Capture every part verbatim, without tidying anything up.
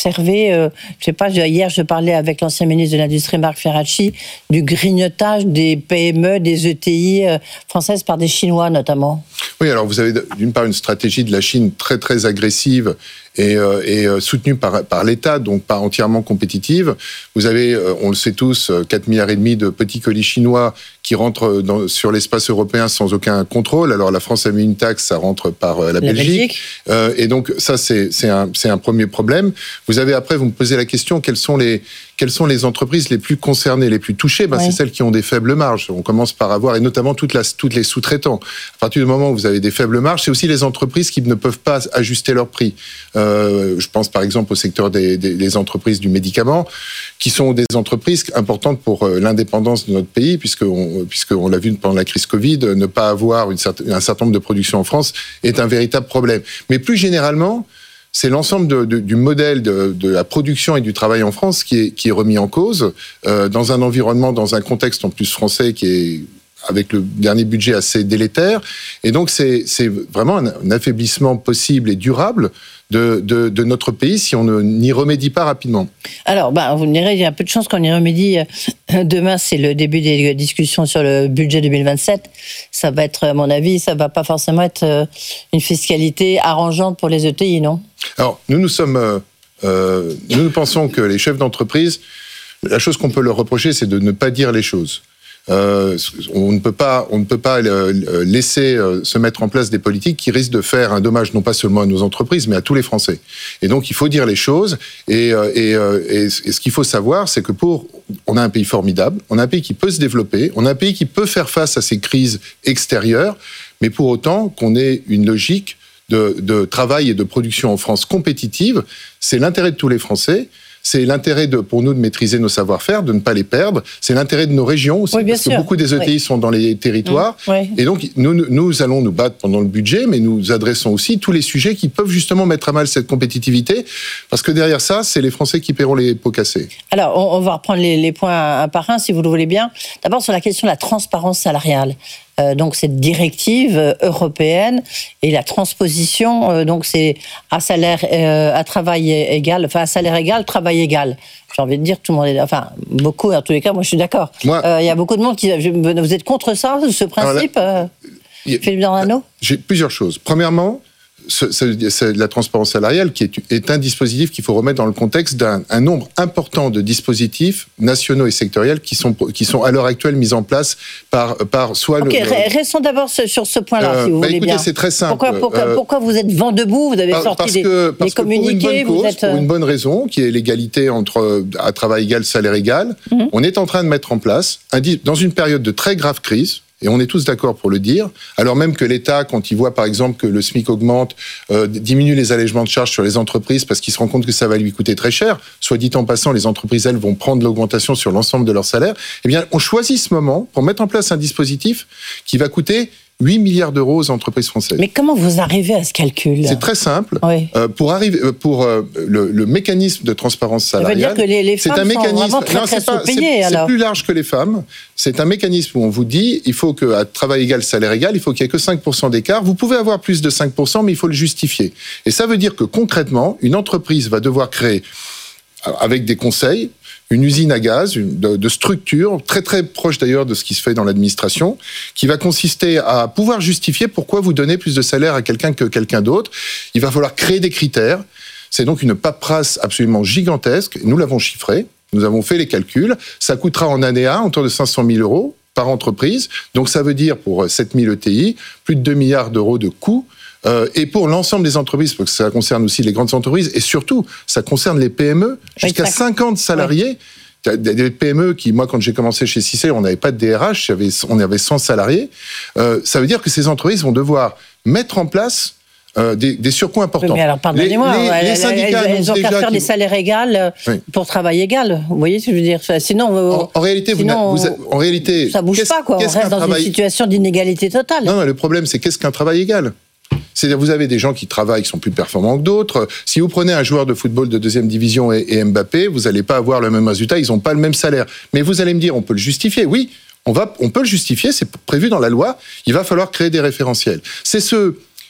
observé, euh, je sais pas, hier je parlais avec l'ancien ministre de l'Industrie Marc Ferracci, du grignotage des P M E, des E T I euh, françaises par des Chinois notamment. Oui, alors vous avez d'une part une stratégie de la Chine très très agressive et, euh, et euh, soutenue par, par l'État, donc pas entièrement compétitive. Vous avez, euh, on le sait tous, quatre milliards et demi de petits colis chinois qui rentrent dans, sur l'espace européen sans aucun contrôle. Alors la France a mis une taxe, ça rentre par euh, la, la Belgique. Belgique. Euh, et donc ça, c'est, c'est, un, c'est un premier problème. Vous avez après, vous me posez la question, quelles sont les, quelles sont les entreprises les plus concernées, les plus touchées? Ben, oui. C'est celles qui ont des faibles marges. On commence par avoir, et notamment toutes, la, toutes les sous-traitants. À partir du moment où vous avez des faibles marges, c'est aussi les entreprises qui ne peuvent pas ajuster leurs prix. Euh, je pense par exemple au secteur des, des, des entreprises du médicament, qui sont des entreprises importantes pour l'indépendance de notre pays, puisqu'on, puisqu'on l'a vu pendant la crise Covid, ne pas avoir une certaine, un certain nombre de productions en France est un véritable problème. Mais plus généralement, c'est l'ensemble de, de, du modèle de, de la production et du travail en France qui est, qui est remis en cause, euh, dans un environnement, dans un contexte en plus français qui est, avec le dernier budget, assez délétère. Et donc, c'est, c'est vraiment un, un affaiblissement possible et durable de, de, de notre pays si on n'y remédie pas rapidement. Alors, bah, vous me direz, il y a un peu de chance qu'on y remédie. Demain, c'est le début des discussions sur le budget deux mille vingt-sept. Ça va être, à mon avis, ça ne va pas forcément être une fiscalité arrangeante pour les E T I, non ? Alors, nous, nous sommes... Euh, euh, nous, nous pensons que les chefs d'entreprise, la chose qu'on peut leur reprocher, c'est de ne pas dire les choses. Euh, on ne peut pas, on ne peut pas laisser se mettre en place des politiques qui risquent de faire un dommage non pas seulement à nos entreprises, mais à tous les Français. Et donc, il faut dire les choses. Et, et, et, et ce qu'il faut savoir, c'est que pour, on a un pays formidable, on a un pays qui peut se développer, on a un pays qui peut faire face à ces crises extérieures, mais pour autant qu'on ait une logique de, de travail et de production en France compétitive. C'est l'intérêt de tous les Français. C'est l'intérêt de, pour nous de maîtriser nos savoir-faire, de ne pas les perdre. C'est l'intérêt de nos régions aussi, oui, parce sûr. que beaucoup des E T I oui. sont dans les territoires. Mmh, oui. Et donc, nous, nous allons nous battre pendant le budget, mais nous adressons aussi tous les sujets qui peuvent justement mettre à mal cette compétitivité, parce que derrière ça, c'est les Français qui paieront les pots cassés. Alors, on, on va reprendre les, les points un par un, si vous le voulez bien. D'abord, sur la question de la transparence salariale. Euh, donc cette directive euh, européenne et la transposition, euh, donc c'est à salaire, euh, à travail égal, enfin à salaire égal, travail égal. J'ai envie de dire que tout le monde est, enfin beaucoup en tous les cas, moi je suis d'accord. Il euh, y a beaucoup de monde qui, vous êtes contre ça, ce principe, euh, Philippe Dornano ? J'ai plusieurs choses. Premièrement, C'est, c'est la transparence salariale qui est, est un dispositif qu'il faut remettre dans le contexte d'un un nombre important de dispositifs nationaux et sectoriels qui sont, qui sont à l'heure actuelle mis en place par, par soit okay, le... Okay, restons d'abord sur ce point-là, euh, si vous bah voulez écoutez, bien. c'est très simple. Pourquoi, pourquoi, euh, pourquoi vous êtes vent debout ? Vous avez par, sorti des, que, des communiqués. Pour une bonne cause, vous êtes... pour une bonne raison, qui est l'égalité entre à travail égal, salaire égal. Mm-hmm. On est en train de mettre en place, un, dans une période de très grave crise, et on est tous d'accord pour le dire, alors même que l'État, quand il voit par exemple que le SMIC augmente, euh, diminue les allègements de charges sur les entreprises parce qu'il se rend compte que ça va lui coûter très cher, soit dit en passant, les entreprises, elles, vont prendre l'augmentation sur l'ensemble de leur salaire, eh bien, on choisit ce moment pour mettre en place un dispositif qui va coûter huit milliards d'euros aux entreprises françaises. Mais comment vous arrivez à ce calcul ? C'est très simple. Oui. Euh, pour arriver, pour euh, le, le mécanisme de transparence salariale, ça veut dire que les, les femmes c'est un mécanisme. Sont vraiment très, non, très c'est, pas, sous-payées, c'est, alors. c'est plus large que les femmes. C'est un mécanisme où on vous dit, il faut qu'à travail égal, salaire égal, il faut qu'il y ait que cinq pour cent d'écart. Vous pouvez avoir plus de cinq pour cent, mais il faut le justifier. Et ça veut dire que concrètement, une entreprise va devoir créer, avec des conseils, une usine à gaz, une, de, de structure, très très proche d'ailleurs de ce qui se fait dans l'administration, qui va consister à pouvoir justifier pourquoi vous donnez plus de salaire à quelqu'un que quelqu'un d'autre. Il va falloir créer des critères. C'est donc une paperasse absolument gigantesque. Nous l'avons chiffré, nous avons fait les calculs. Ça coûtera en année un autour de cinq cent mille euros par entreprise. Donc ça veut dire pour sept mille E T I, plus de deux milliards d'euros de coûts. Euh, et pour l'ensemble des entreprises, parce que ça concerne aussi les grandes entreprises, et surtout, ça concerne les P M E, jusqu'à cinquante salariés. Oui. Des P M E qui, moi, quand j'ai commencé chez Cicé, on n'avait pas de D R H, on avait cent salariés. Euh, ça veut dire que ces entreprises vont devoir mettre en place Euh, des, des surcoûts importants. Oui, mais alors, pardonnez-moi, les, les, elles, les syndicats elles, elles ont qu'à faire qui... des salaires égaux oui. pour travail égal. Vous voyez ce que je veux dire ? Sinon, en, en réalité, sinon, vous, vous, en réalité, ça bouge pas, quoi. On reste dans travail... une situation d'inégalité totale. Non, non, le problème, c'est qu'est-ce qu'un travail égal ? C'est-à-dire, vous avez des gens qui travaillent, qui sont plus performants que d'autres. Si vous prenez un joueur de football de deuxième division et, et Mbappé, vous n'allez pas avoir le même résultat, ils n'ont pas le même salaire. Mais vous allez me dire, on peut le justifier. Oui, on, va, on peut le justifier, c'est prévu dans la loi. Il va falloir créer des référentiels. C'est ce...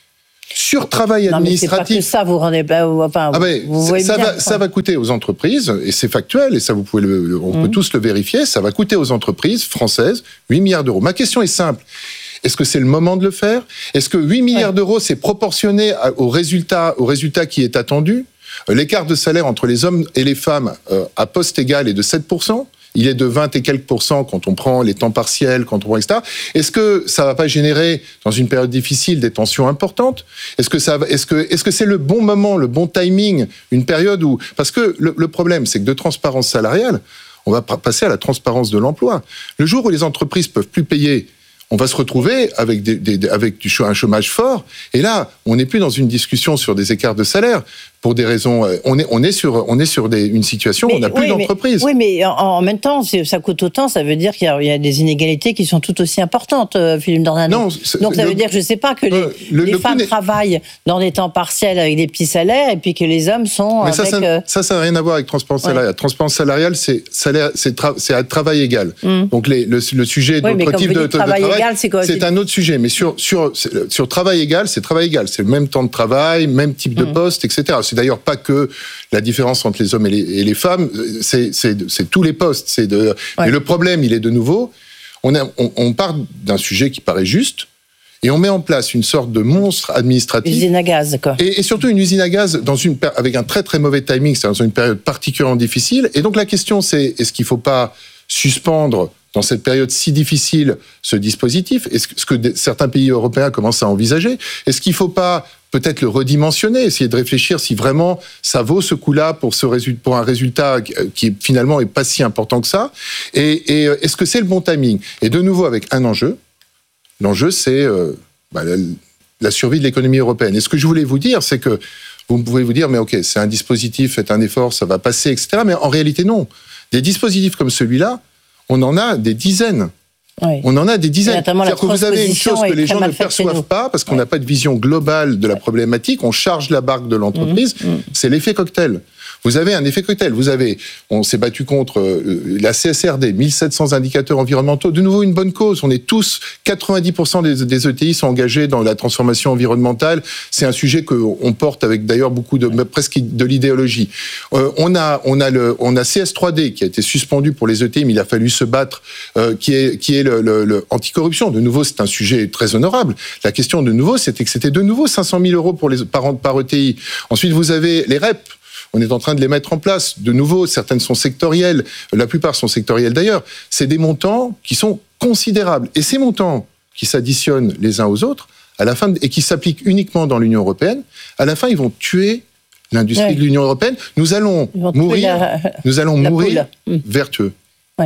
sur travail non, administratif. Mais c'est pas que ça, vous rendez pas. Enfin, ah ben, vous ça, voyez ça, bien, va, ça va coûter aux entreprises, et c'est factuel, et ça vous pouvez le, on mmh. peut tous le vérifier, ça va coûter aux entreprises françaises huit milliards d'euros. Ma question est simple. Est-ce que c'est le moment de le faire ? Est-ce que huit milliards ouais. d'euros, c'est proportionné au résultat, au résultat qui est attendu ? L'écart de salaire entre les hommes et les femmes euh, à poste égal est de sept pour cent. Il est de vingt et quelques pourcents quand on prend les temps partiels, quand on prend et cetera. Est-ce que ça va pas générer, dans une période difficile, des tensions importantes ? Est-ce que ça, est-ce que, est-ce que c'est le bon moment, le bon timing, une période où, parce que le, le problème, c'est que de transparence salariale, on va passer à la transparence de l'emploi. Le jour où les entreprises peuvent plus payer, on va se retrouver avec, des, des, avec du, un chômage fort. Et là, on n'est plus dans une discussion sur des écarts de salaire. Pour des raisons, on est, on est sur, on est sur des, une situation mais, où on n'a plus oui, d'entreprise. Oui, mais en, en même temps, ça coûte autant, ça veut dire qu'il y a, il y a des inégalités qui sont tout aussi importantes, Philippe Dornano. Non, donc ça le, veut dire, je ne sais pas, que les, euh, le, les le femmes travaillent dans des temps partiels avec des petits salaires, et puis que les hommes sont. Mais avec, ça, ça, ça, ça n'a rien à voir avec transparence ouais. salariale. Transparence salariale, c'est, salaire, c'est, tra- c'est à travail égal. Mm. Donc les, le, le sujet de oui, notre type de, de travail, travail, égal, c'est, quoi, c'est un autre sujet. Mais sur, sur, sur travail égal, c'est travail égal. C'est le même temps de travail, même type de mm. poste, et cetera. C'est d'ailleurs pas que la différence entre les hommes et les, et les femmes, c'est, c'est, c'est tous les postes. C'est de, ouais. Mais le problème, il est de nouveau, on, a, on, on part d'un sujet qui paraît juste, et on met en place une sorte de monstre administratif. Une usine à gaz, quoi. Et, et surtout une usine à gaz dans une, avec un très très mauvais timing, c'est dans une période particulièrement difficile. Et donc la question, c'est est-ce qu'il ne faut pas suspendre dans cette période si difficile ce dispositif ? Est-ce que, ce que certains pays européens commencent à envisager ? Est-ce qu'il ne faut pas peut-être le redimensionner, essayer de réfléchir si vraiment ça vaut ce coup-là pour, ce résultat, pour un résultat qui finalement n'est pas si important que ça ? Et, et est-ce que c'est le bon timing ? Et de nouveau avec un enjeu, l'enjeu c'est euh, bah, la, la survie de l'économie européenne. Et ce que je voulais vous dire, c'est que vous pouvez vous dire, mais ok, c'est un dispositif, faites un effort, ça va passer, et cetera. Mais en réalité, non. Des dispositifs comme celui-là, on en a des dizaines. Oui. On en a des dizaines. C'est-à-dire que vous avez une chose que les gens ne perçoivent pas, parce qu'on n'a ouais. pas de vision globale de la problématique, on charge la barque de l'entreprise, mmh, mmh. c'est l'effet cocktail. Vous avez un effet cocktail. Vous avez, on s'est battu contre euh, la C S R D, mille sept cents indicateurs environnementaux. De nouveau, une bonne cause. On est tous, quatre-vingt-dix pour cent des, des E T I sont engagés dans la transformation environnementale. C'est un sujet qu'on porte avec d'ailleurs beaucoup de, presque de l'idéologie. Euh, on a, on a le, on a C S trois D qui a été suspendu pour les E T I, mais il a fallu se battre, euh, qui est, qui est le, le, le anticorruption. De nouveau, c'est un sujet très honorable. La question de nouveau, c'était que c'était de nouveau cinq cent mille euros pour les par, par E T I. Ensuite, vous avez les R E P. On est en train de les mettre en place. De nouveau, certaines sont sectorielles. La plupart sont sectorielles d'ailleurs. C'est des montants qui sont considérables. Et ces montants qui s'additionnent les uns aux autres, à la fin, et qui s'appliquent uniquement dans l'Union européenne, à la fin, ils vont tuer l'industrie ouais. de l'Union européenne. Nous allons mourir, la, nous allons mourir poule. vertueux. Ouais.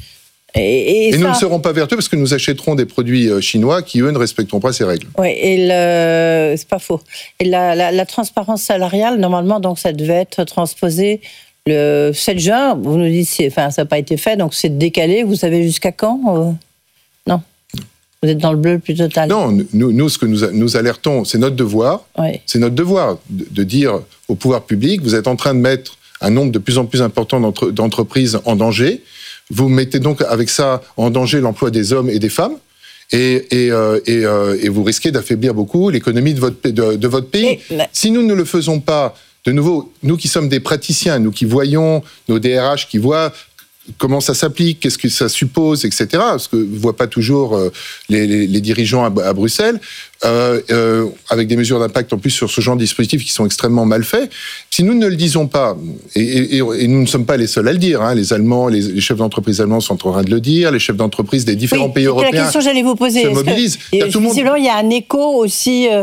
Et, et, et ça... nous ne serons pas vertueux parce que nous achèterons des produits chinois qui, eux, ne respecteront pas ces règles. Oui, et le... c'est pas faux. Et la, la, la transparence salariale, normalement, donc, ça devait être transposé le sept juin. Vous nous dites, c'est... enfin, ça n'a pas été fait, donc c'est décalé. Vous savez jusqu'à quand ? euh... Non. Vous êtes dans le bleu le plus total. Non, nous, nous ce que nous, nous alertons, c'est notre devoir. Oui. C'est notre devoir de, de dire au pouvoir public, vous êtes en train de mettre un nombre de plus en plus important d'entre, d'entreprises en danger. Vous mettez donc avec ça en danger l'emploi des hommes et des femmes, et, et, euh, et, euh, et vous risquez d'affaiblir beaucoup l'économie de votre, de, de votre pays. Mais... Si nous ne le faisons pas, de nouveau, nous qui sommes des praticiens, nous qui voyons, nos D R H qui voient comment ça s'applique, qu'est-ce que ça suppose, et cetera, parce que ne voient pas toujours euh, les, les, les dirigeants à, à Bruxelles, euh, euh, avec des mesures d'impact en plus sur ce genre de dispositifs qui sont extrêmement mal faits. Si nous ne le disons pas, et, et, et nous ne sommes pas les seuls à le dire, hein, les Allemands, les, les chefs d'entreprise allemands sont en train de le dire, les chefs d'entreprise des différents oui, pays européens la question que j'allais vous poser, se mobilisent. Que, et, tout le monde... il y a un écho aussi euh,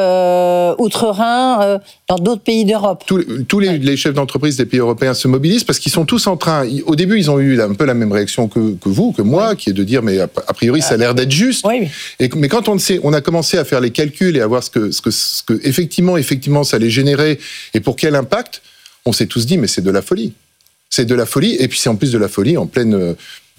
euh, outre-Rhin euh, dans d'autres pays d'Europe. Tous, tous les, ouais. les chefs d'entreprise des pays européens se mobilisent parce qu'ils sont tous en train... Au début, ils ont eu un peu la même réaction que, que vous, que moi, ouais. qui est de dire, mais a, a priori, ça a l'air d'être juste. Oui. Et, mais quand on, sait, on a commencé à faire les calculs et à voir ce que, ce que, ce que effectivement, effectivement, ça allait générer et pour quel impact, on s'est tous dit, mais c'est de la folie. C'est de la folie, et puis c'est en plus de la folie en pleine...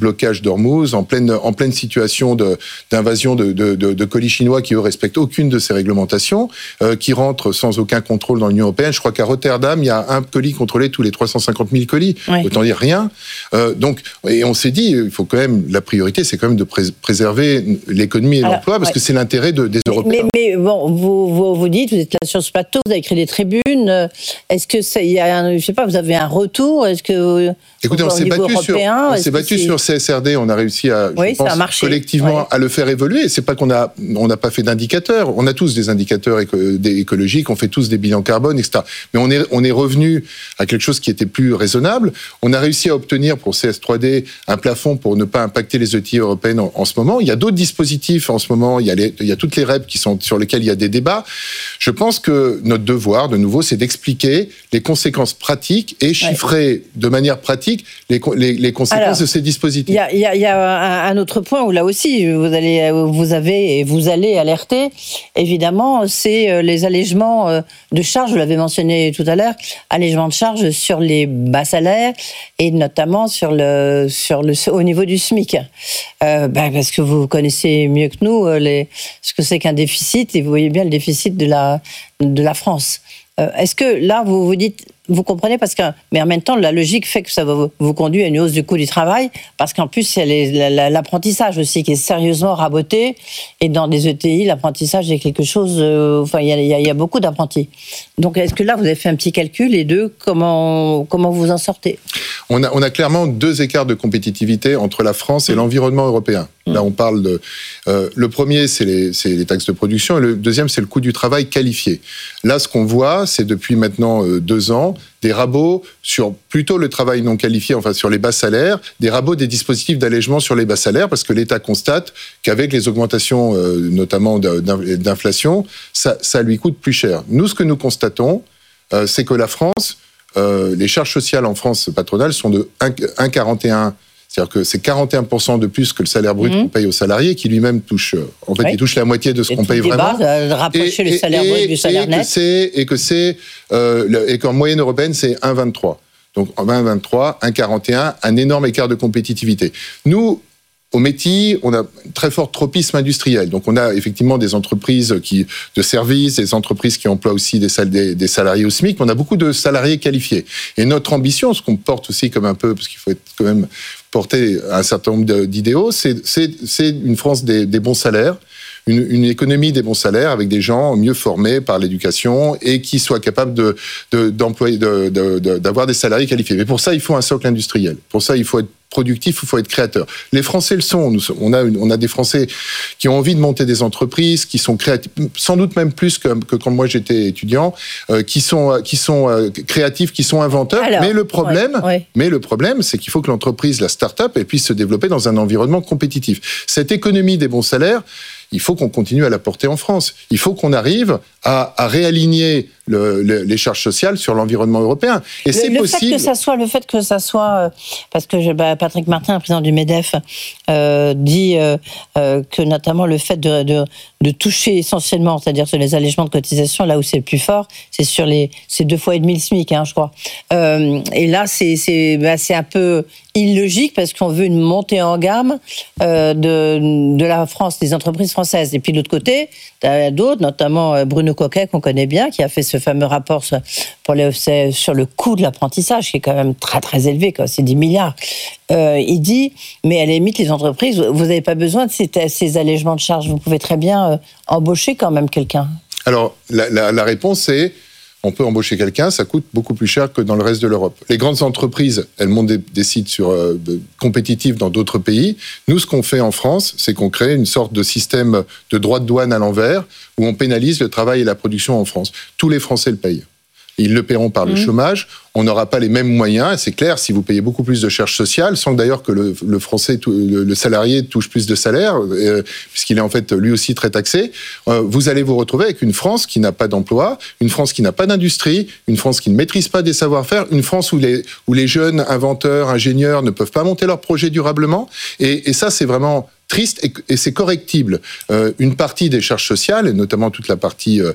blocage d'Ormuz, en pleine, en pleine situation de, d'invasion de, de, de, de colis chinois qui, eux, respectent aucune de ces réglementations, euh, qui rentrent sans aucun contrôle dans l'Union européenne. Je crois qu'à Rotterdam, il y a un colis contrôlé tous les trois cent cinquante mille colis. Oui. Autant dire rien. Euh, donc, et on s'est dit, il faut quand même, la priorité, c'est quand même de pré- préserver l'économie et Alors, l'emploi, parce ouais. que c'est l'intérêt de, des Européens. Mais, mais bon, vous, vous, vous dites, vous êtes là sur ce plateau, vous avez écrit des tribunes. Est-ce que ça, il y a un, je sais pas, vous avez un retour? Est-ce que Écoutez, on s'est battu sur, on s'est battu sur C S R D, on a réussi à, oui, je pense, collectivement ouais. à le faire évoluer. C'est pas qu'on a, on n'a pas fait d'indicateurs. On a tous des indicateurs éco- des écologiques, on fait tous des bilans carbone, et cetera. Mais on est, on est revenu à quelque chose qui était plus raisonnable. On a réussi à obtenir pour C S trois D un plafond pour ne pas impacter les E T I européennes en, en ce moment. Il y a d'autres dispositifs en ce moment. Il y a les, il y a toutes les R E P qui sont sur lesquelles il y a des débats. Je pense que notre devoir, de nouveau, c'est d'expliquer les conséquences pratiques et chiffrer ouais. de manière pratique les, les, les conséquences Alors, de ces dispositifs. Il y a, y a, y a un autre point où là aussi vous allez, vous avez et vous allez alerter. Évidemment, c'est les allègements de charges. Vous l'avez mentionné tout à l'heure, allègements de charges sur les bas salaires et notamment sur le, sur le, au niveau du SMIC. Euh, ben parce que vous connaissez mieux que nous les, ce que c'est qu'un déficit et vous voyez bien le déficit de la, de la France. Euh, est-ce que là, vous vous dites, vous comprenez, parce que, mais en même temps, la logique fait que ça va vous, vous conduire à une hausse du coût du travail, parce qu'en plus, il y a l'apprentissage aussi qui est sérieusement raboté, et dans des E T I, l'apprentissage est quelque chose, euh, enfin, il y, a, il, y a, il y a beaucoup d'apprentis. Donc, est-ce que là, vous avez fait un petit calcul, et deux, comment, comment vous en sortez ? on a, on a clairement deux écarts de compétitivité entre la France et mmh. l'environnement européen. Mmh. Là, on parle de... Euh, le premier, c'est les, c'est les taxes de production, et le deuxième, c'est le coût du travail qualifié. Là, ce qu'on voit, c'est depuis maintenant euh, deux ans, des rabots sur plutôt le travail non qualifié, enfin sur les bas salaires, des rabots des dispositifs d'allègement sur les bas salaires, parce que l'État constate qu'avec les augmentations, euh, notamment d'inflation, ça, ça lui coûte plus cher. Nous, ce que nous constatons, euh, c'est que la France, euh, les charges sociales en France patronales sont de un virgule quarante et un. C'est-à-dire que c'est quarante et un pour cent de plus que le salaire brut mmh. qu'on paye aux salariés, qui lui-même touche, en fait, oui. il touche la moitié de ce et qu'on paye vraiment. De rapprocher et, le salaire et, brut du salaire et net. Que c'est, et que c'est, euh, et qu'en moyenne européenne, c'est un virgule vingt-trois. Donc, en un virgule vingt-trois, un virgule quarante et un, un énorme écart de compétitivité. Nous, au métier, on a un très fort tropisme industriel. Donc, on a effectivement des entreprises qui, de services, des entreprises qui emploient aussi des, sal- des, des salariés au SMIC, mais on a beaucoup de salariés qualifiés. Et notre ambition, ce qu'on porte aussi comme un peu, parce qu'il faut être quand même porter un certain nombre d'idéaux, c'est, c'est, c'est une France des, des bons salaires, une, une économie des bons salaires avec des gens mieux formés par l'éducation et qui soient capables de, de, d'employer, de, de, de, d'avoir des salariés qualifiés. Mais pour ça, il faut un socle industriel. Pour ça, il faut être productif, il faut être créateur. Les Français le sont. Nous, on a, une, on a des Français qui ont envie de monter des entreprises, qui sont créatifs, sans doute même plus que, que quand moi j'étais étudiant, euh, qui sont, qui sont euh, créatifs, qui sont inventeurs. Alors, mais le problème, ouais, ouais. mais le problème, c'est qu'il faut que l'entreprise, la start-up, elle puisse se développer dans un environnement compétitif. Cette économie des bons salaires, il faut qu'on continue à la porter en France. Il faut qu'on arrive à, à réaligner le, le, les charges sociales sur l'environnement européen. Et le, c'est le possible. Fait que ça soit, le fait que ça soit, euh, parce que je, bah, Patrick Martin, président du MEDEF, euh, dit euh, euh, que notamment le fait de, de, de toucher essentiellement, c'est-à-dire sur les allègements de cotisation, là où c'est le plus fort, c'est sur les, c'est deux fois et demi le SMIC, hein, je crois. Euh, et là, c'est, c'est, bah, c'est un peu illogique parce qu'on veut une montée en gamme euh, de, de la France, des entreprises françaises. Et puis de l'autre côté, il y a d'autres, notamment Bruno Coquet, qu'on connaît bien, qui a fait ce fameux rapport sur, pour les, sur le coût de l'apprentissage, qui est quand même très très élevé, quoi, c'est dix milliards. Euh, il dit, mais à la limite, les entreprises, vous n'avez pas besoin de ces, ces allègements de charges, vous pouvez très bien euh, embaucher quand même quelqu'un. Alors, la, la, la réponse est, on peut embaucher quelqu'un, ça coûte beaucoup plus cher que dans le reste de l'Europe. Les grandes entreprises, elles montent des, des sites sur, euh, compétitifs dans d'autres pays. Nous, ce qu'on fait en France, c'est qu'on crée une sorte de système de droits de douane à l'envers, où on pénalise le travail et la production en France. Tous les Français le payent. Ils le paieront par le mmh. chômage. On n'aura pas les mêmes moyens. C'est clair, si vous payez beaucoup plus de charges sociales, sans d'ailleurs que le, le français, le, le salarié touche plus de salaire, euh, puisqu'il est en fait lui aussi très taxé, euh, vous allez vous retrouver avec une France qui n'a pas d'emploi, une France qui n'a pas d'industrie, une France qui ne maîtrise pas des savoir-faire, une France où les, où les jeunes inventeurs, ingénieurs ne peuvent pas monter leurs projets durablement. Et, et ça, c'est vraiment triste et, et c'est correctible. Euh, une partie des charges sociales, et notamment toute la partie euh,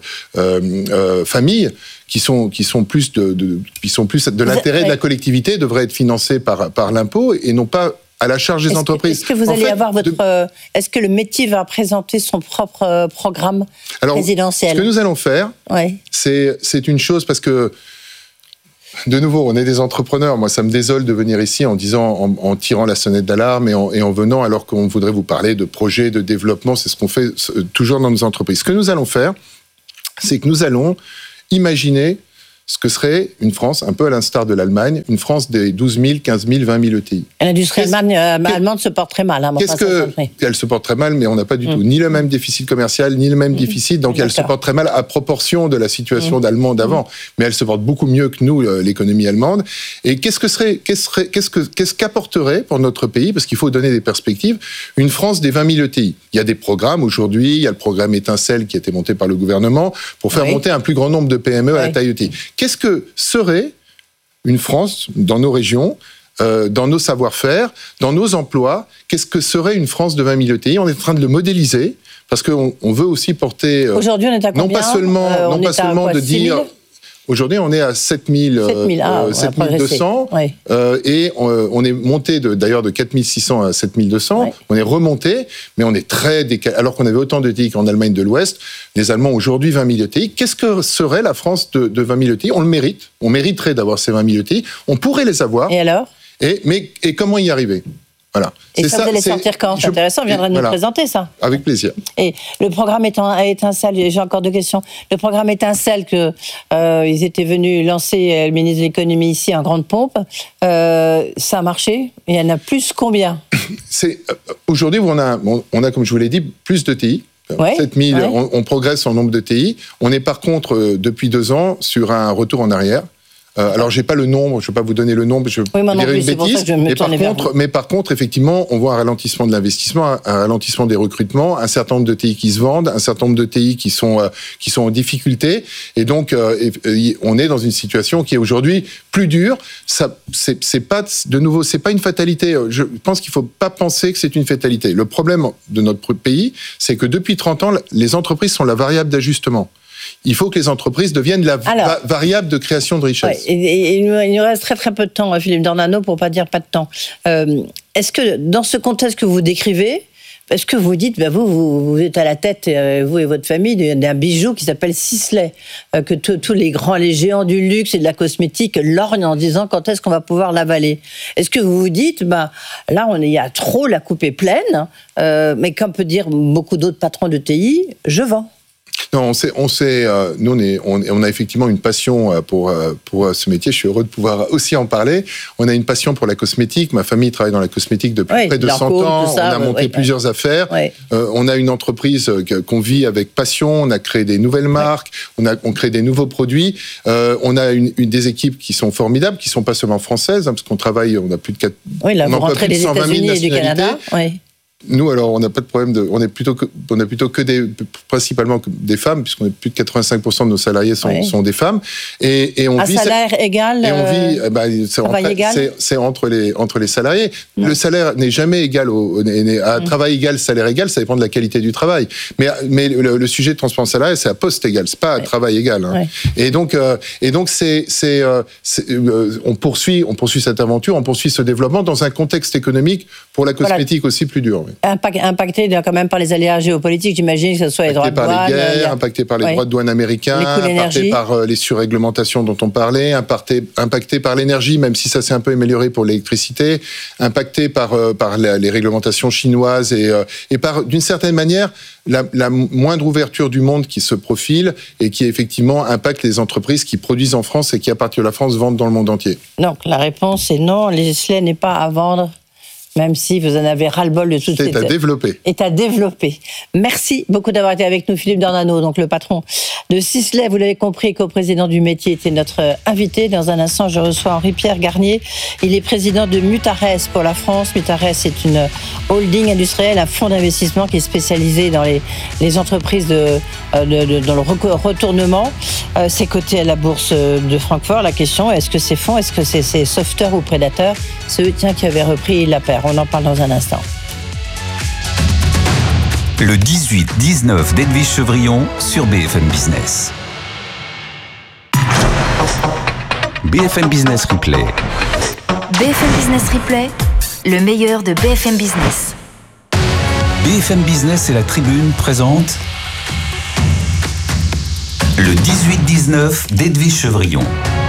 euh, famille, qui sont qui sont plus de, de qui sont plus de l'intérêt de la collectivité, devraient être financées par par l'impôt et non pas à la charge des est-ce entreprises. Que, est-ce que vous en allez fait, avoir votre... de... Euh, est-ce que le métier va présenter son propre euh, programme Alors, présidentiel? Ce que nous allons faire, ouais. c'est, c'est une chose, parce que, de nouveau, on est des entrepreneurs. Moi, ça me désole de venir ici en disant, en, en tirant la sonnette d'alarme et en, et en venant alors qu'on voudrait vous parler de projets, de développement. C'est ce qu'on fait toujours dans nos entreprises. Ce que nous allons faire, c'est que nous allons imaginer ce que serait une France, un peu à l'instar de l'Allemagne, une France des douze mille, quinze mille, vingt mille E T I. L'industrie allemande, euh, allemande se porte très mal. Hein, qu'est-ce que, elle se porte très mal, mais on n'a pas du mmh. tout ni le même déficit commercial, ni le même mmh. déficit, donc D'accord. elle se porte très mal à proportion de la situation mmh. d'Allemand d'avant, mmh. mais elle se porte beaucoup mieux que nous, l'économie allemande. Et qu'est-ce que serait, qu'est-ce serait, qu'est-ce que, qu'est-ce qu'apporterait pour notre pays, parce qu'il faut donner des perspectives, une France des vingt mille E T I. Il y a des programmes aujourd'hui, il y a le programme Étincelle qui a été monté par le gouvernement pour faire oui. monter un plus grand nombre de P M E oui. à la taille E T I. Qu'est-ce que serait une France dans nos régions, euh, dans nos savoir-faire, dans nos emplois? Qu'est-ce que serait une France de vingt mille E T I? On est en train de le modéliser parce qu'on on veut aussi porter. Euh, Aujourd'hui, on est à combien? Non pas seulement, euh, non pas seulement quoi, de dire. Aujourd'hui, on est à sept mille, ah, sept mille deux cents oui. euh, et on, on est monté de, d'ailleurs de quatre mille six cents à sept mille deux cents. Oui. On est remonté, mais on est très décalé. Alors qu'on avait autant de E T I qu'en Allemagne de l'Ouest, les Allemands aujourd'hui vingt mille E T I. Qu'est-ce que serait la France de, de vingt mille E T I? On le mérite. On mériterait d'avoir ces vingt mille E T I. On pourrait les avoir. Et alors? Et, mais, et comment y arriver? Voilà. Et c'est ça, vous allez sortir quand? C'est je... intéressant, on viendra de nous voilà. présenter ça. Avec plaisir. Et le programme Étincelle, j'ai encore deux questions. Le programme Étincelle, que, euh, ils étaient venus lancer, le ministre de l'économie ici, en grande pompe, euh, ça a marché? Il y en a plus combien? c'est, euh, Aujourd'hui, on a, on a, comme je vous l'ai dit, plus de T I. Ouais, sept mille, ouais. on, on progresse en nombre de T I. On est par contre, euh, depuis deux ans, sur un retour en arrière. Euh, alors, j'ai pas le nombre, je ne vais pas vous donner le nombre, je oui, dirais plus, une bêtise. Mais par, contre, mais par contre, effectivement, on voit un ralentissement de l'investissement, un, un ralentissement des recrutements, un certain nombre de T I qui se vendent, un certain nombre de T I qui sont euh, qui sont en difficulté, et donc euh, et, et, on est dans une situation qui est aujourd'hui plus dure. Ça, c'est, c'est pas de nouveau, c'est pas une fatalité. Je pense qu'il faut pas penser que c'est une fatalité. Le problème de notre pays, c'est que depuis trente ans, les entreprises sont la variable d'ajustement. Il faut que les entreprises deviennent la Alors, va- variable de création de richesse. Ouais, et, et, il nous reste très très peu de temps, Philippe Dornano, pour ne pas dire pas de temps. Euh, est-ce que dans ce contexte que vous décrivez, est-ce que vous dites, ben vous, vous, vous êtes à la tête, euh, vous et votre famille, d'un bijou qui s'appelle Sisley, euh, que tous les grands, les géants du luxe et de la cosmétique lorgnent en disant quand est-ce qu'on va pouvoir l'avaler? Est-ce que vous vous dites, ben là, on est, il y a trop, la coupe est pleine, euh, mais comme peut dire beaucoup d'autres patrons de T I, je vends. Non, on sait, on sait, euh, nous on, est, on, on a effectivement une passion pour pour ce métier. Je suis heureux de pouvoir aussi en parler. On a une passion pour la cosmétique. Ma famille travaille dans la cosmétique depuis oui, près de cent ans. Ça, on a monté oui, plusieurs oui. affaires. Oui. Euh, on a une entreprise qu'on vit avec passion. On a créé des nouvelles marques. Oui. On a on crée des nouveaux produits. Euh, on a une, une des équipes qui sont formidables, qui sont pas seulement françaises, hein, parce qu'on travaille. On a plus de quatre. Oui, là, vous rentrez des États-Unis et du Canada. Oui. Nous, alors, on n'a pas de problème de, on est plutôt que, on a plutôt que des, principalement que des femmes, puisqu'on est plus de quatre-vingt-cinq pour cent de nos salariés sont, oui. sont des femmes. Et, et on à vit. salaire c'est, égal. Et on vit, euh, bah, c'est, entre, c'est, c'est entre les, entre les salariés. Mm. Le salaire n'est jamais égal au, n'est, à mm. travail égal, salaire égal, ça dépend de la qualité du travail. Mais, mais le, le sujet de transparence salariale, c'est à poste égal, c'est pas à oui. travail égal, hein. Oui. Et donc, euh, et donc, c'est, c'est, euh, c'est euh, on poursuit, on poursuit cette aventure, on poursuit ce développement dans un contexte économique pour la cosmétique voilà. aussi plus dur. Oui. Impacté quand même par les aléas géopolitiques, j'imagine que ce soit les droits de douane. Impacté par les guerres, a... impacté par les ouais. droits de douane américains, impacté par euh, les surréglementations dont on parlait, impacté, impacté par l'énergie, même si ça s'est un peu amélioré pour l'électricité, impacté par, euh, par la, les réglementations chinoises et, euh, et par, d'une certaine manière, la, la moindre ouverture du monde qui se profile et qui effectivement impacte les entreprises qui produisent en France et qui, à partir de la France, vendent dans le monde entier. Donc la réponse est non, les Sisley n'est pas à vendre. Même si vous en avez ras-le-bol de toutes ces... C'est à développer. Est à développer. Merci beaucoup d'avoir été avec nous, Philippe Dornano, donc le patron de Sisley. Vous l'avez compris, co-président du métier, était notre invité. Dans un instant, je reçois Henri-Pierre Garnier. Il est président de Mutares pour la France. Mutares est une holding industrielle, un fonds d'investissement qui est spécialisé dans les, les entreprises de, de, de, dans le retournement. Euh, c'est coté à la bourse de Francfort. La question, est-ce que ces fonds, est-ce que c'est, c'est sauveteurs ou prédateurs? C'est eux, tiens, qui avaient repris la paire. On en parle dans un instant. Le dix-huit dix-neuf d'Edwige Chevrillon sur B F M Business. B F M Business Replay. B F M Business Replay, le meilleur de B F M Business. B F M Business et la Tribune présentent le dix-huit dix-neuf d'Edwige Chevrillon.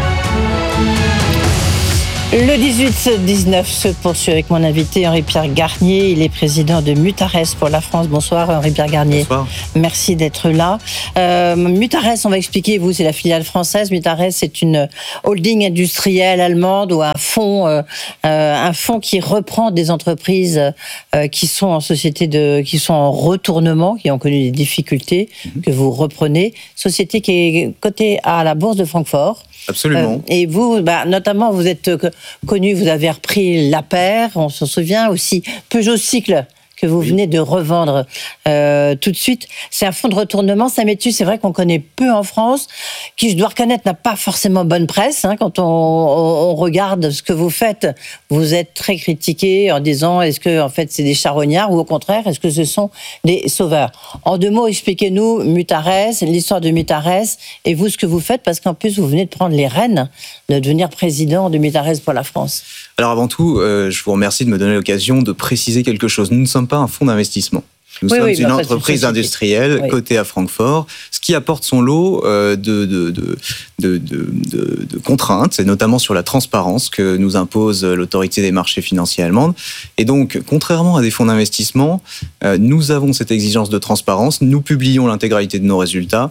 Le dix-huit dix-neuf se poursuit avec mon invité Henri-Pierre Garnier. Il est président de Mutares pour la France. Bonsoir Henri-Pierre Garnier. Bonsoir. Merci d'être là. Euh, Mutares, on va expliquer, vous, c'est la filiale française. Mutares, c'est une holding industrielle allemande ou un fonds, euh, un fonds qui reprend des entreprises euh, qui sont en société de, qui sont en retournement, qui ont connu des difficultés, mmh. que vous reprenez. Société qui est cotée à la bourse de Francfort. Absolument. Euh, et vous, bah, notamment, vous êtes connu, vous avez repris La Paire, on s'en souvient aussi, Peugeot Cycle, que vous oui. venez de revendre euh, tout de suite. C'est un fonds de retournement, Saint-Métus, c'est vrai qu'on connaît peu en France, qui, je dois reconnaître, n'a pas forcément bonne presse. Hein, quand on, on, on regarde ce que vous faites, vous êtes très critiqué en disant est-ce que en fait c'est des charognards ou au contraire est-ce que ce sont des sauveurs. En deux mots, expliquez-nous Mutares, l'histoire de Mutares et vous ce que vous faites, parce qu'en plus vous venez de prendre les rênes de devenir président de Mutares pour la France. Alors avant tout, euh, je vous remercie de me donner l'occasion de préciser quelque chose. Nous ne sommes pas un fonds d'investissement. Nous oui, sommes oui, une bah, entreprise industrielle oui. cotée à Francfort, ce qui apporte son lot euh, de, de, de, de, de, de, de contraintes, et notamment sur la transparence que nous impose l'autorité des marchés financiers allemande. Et donc, contrairement à des fonds d'investissement, euh, nous avons cette exigence de transparence, nous publions l'intégralité de nos résultats,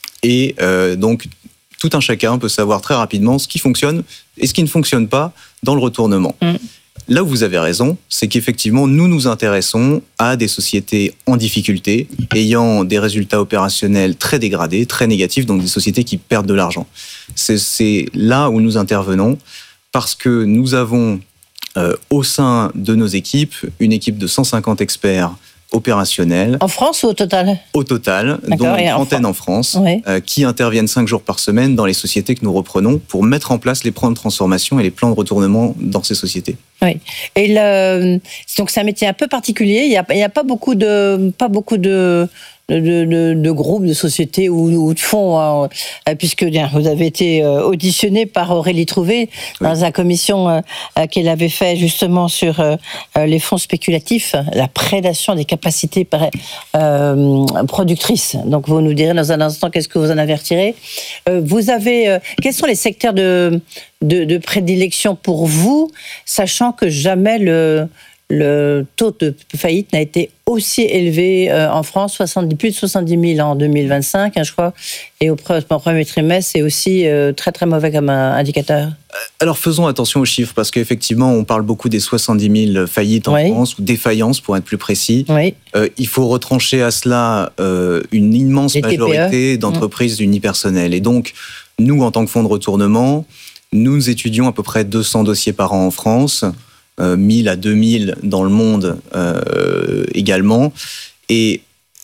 et euh, donc tout un chacun peut savoir très rapidement ce qui fonctionne et ce qui ne fonctionne pas dans le retournement. Mmh. Là où vous avez raison, c'est qu'effectivement, nous nous intéressons à des sociétés en difficulté, ayant des résultats opérationnels très dégradés, très négatifs, donc des sociétés qui perdent de l'argent. C'est, c'est là où nous intervenons, parce que nous avons euh, au sein de nos équipes une équipe de cent cinquante experts opérationnels. En France ou au total ? Au total, D'accord, dont une trentaine en France, en France oui. euh, qui interviennent cinq jours par semaine dans les sociétés que nous reprenons pour mettre en place les plans de transformation et les plans de retournement dans ces sociétés. Oui. Et le, donc c'est un métier un peu particulier. Il n'y a, il y a pas beaucoup de, pas beaucoup de, de, de, de groupes, de sociétés ou, ou de fonds, hein, puisque bien, vous avez été auditionné par Aurélie Trouvé oui. dans la commission euh, qu'elle avait fait justement sur euh, les fonds spéculatifs, la prédation des capacités euh, productrices. Donc vous nous direz dans un instant qu'est-ce que vous en avez retiré. Euh, vous avez, euh, quels sont les secteurs de De, de prédilection pour vous, sachant que jamais le, le taux de faillite n'a été aussi élevé euh, en France, soixante-dix, plus de soixante-dix mille en deux mille vingt-cinq, hein, je crois, et au premier trimestre, c'est aussi euh, très très mauvais comme un indicateur. Alors faisons attention aux chiffres, parce qu'effectivement, on parle beaucoup des soixante-dix mille faillites en oui. France, ou défaillances pour être plus précis. Oui. Euh, il faut retrancher à cela euh, une immense Les majorité T P E. D'entreprises mmh. unipersonnelles. Et donc, nous, en tant que fonds de retournement, nous étudions à peu près deux cents dossiers par an en France, euh, mille à deux mille dans le monde euh, également. Et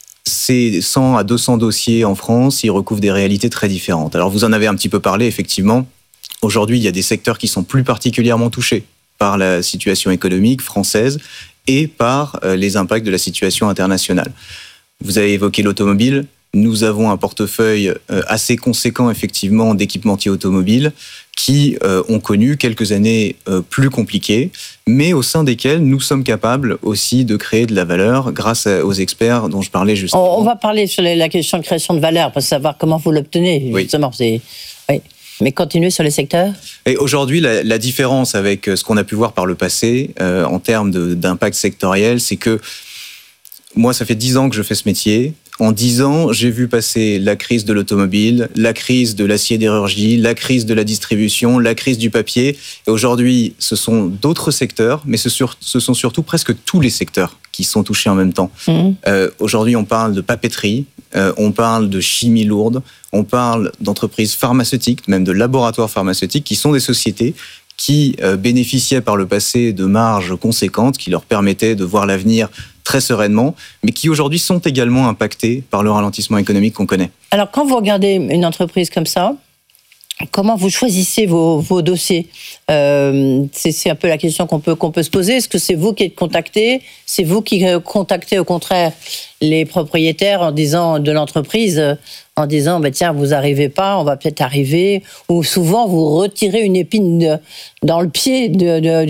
ces cent à deux cents dossiers en France, ils recouvrent des réalités très différentes. Alors vous en avez un petit peu parlé, effectivement. Aujourd'hui, il y a des secteurs qui sont plus particulièrement touchés par la situation économique française et par euh, les impacts de la situation internationale. Vous avez évoqué l'automobile. Nous avons un portefeuille assez conséquent, effectivement, d'équipementiers automobiles qui euh, ont connu quelques années euh, plus compliquées, mais au sein desquelles nous sommes capables aussi de créer de la valeur grâce aux experts dont je parlais juste avant. On va parler sur la question de création de valeur pour savoir comment vous l'obtenez, justement. Oui. C'est... Oui. Mais continuez sur les secteurs. Et aujourd'hui, la, la différence avec ce qu'on a pu voir par le passé, euh, en termes de, d'impact sectoriel, c'est que moi, ça fait dix ans que je fais ce métier. En dix ans, j'ai vu passer la crise de l'automobile, la crise de l'acier-sidérurgie, la crise de la distribution, la crise du papier. Et aujourd'hui, ce sont d'autres secteurs, mais ce, sur, ce sont surtout presque tous les secteurs qui sont touchés en même temps. Mmh. Euh, aujourd'hui, on parle de papeterie, euh, on parle de chimie lourde, on parle d'entreprises pharmaceutiques, même de laboratoires pharmaceutiques, qui sont des sociétés qui euh, bénéficiaient par le passé de marges conséquentes, qui leur permettaient de voir l'avenir très sereinement, mais qui aujourd'hui sont également impactés par le ralentissement économique qu'on connaît. Alors, quand vous regardez une entreprise comme ça, comment vous choisissez vos, vos dossiers ? euh, c'est, c'est un peu la question qu'on peut, qu'on peut se poser. Est-ce que c'est vous qui êtes contacté ? C'est vous qui contactez au contraire les propriétaires en disant de l'entreprise, en disant bah, tiens, vous n'arrivez pas, on va peut-être arriver, ou souvent vous retirez une épine de, dans le pied de, de, du vendeur ?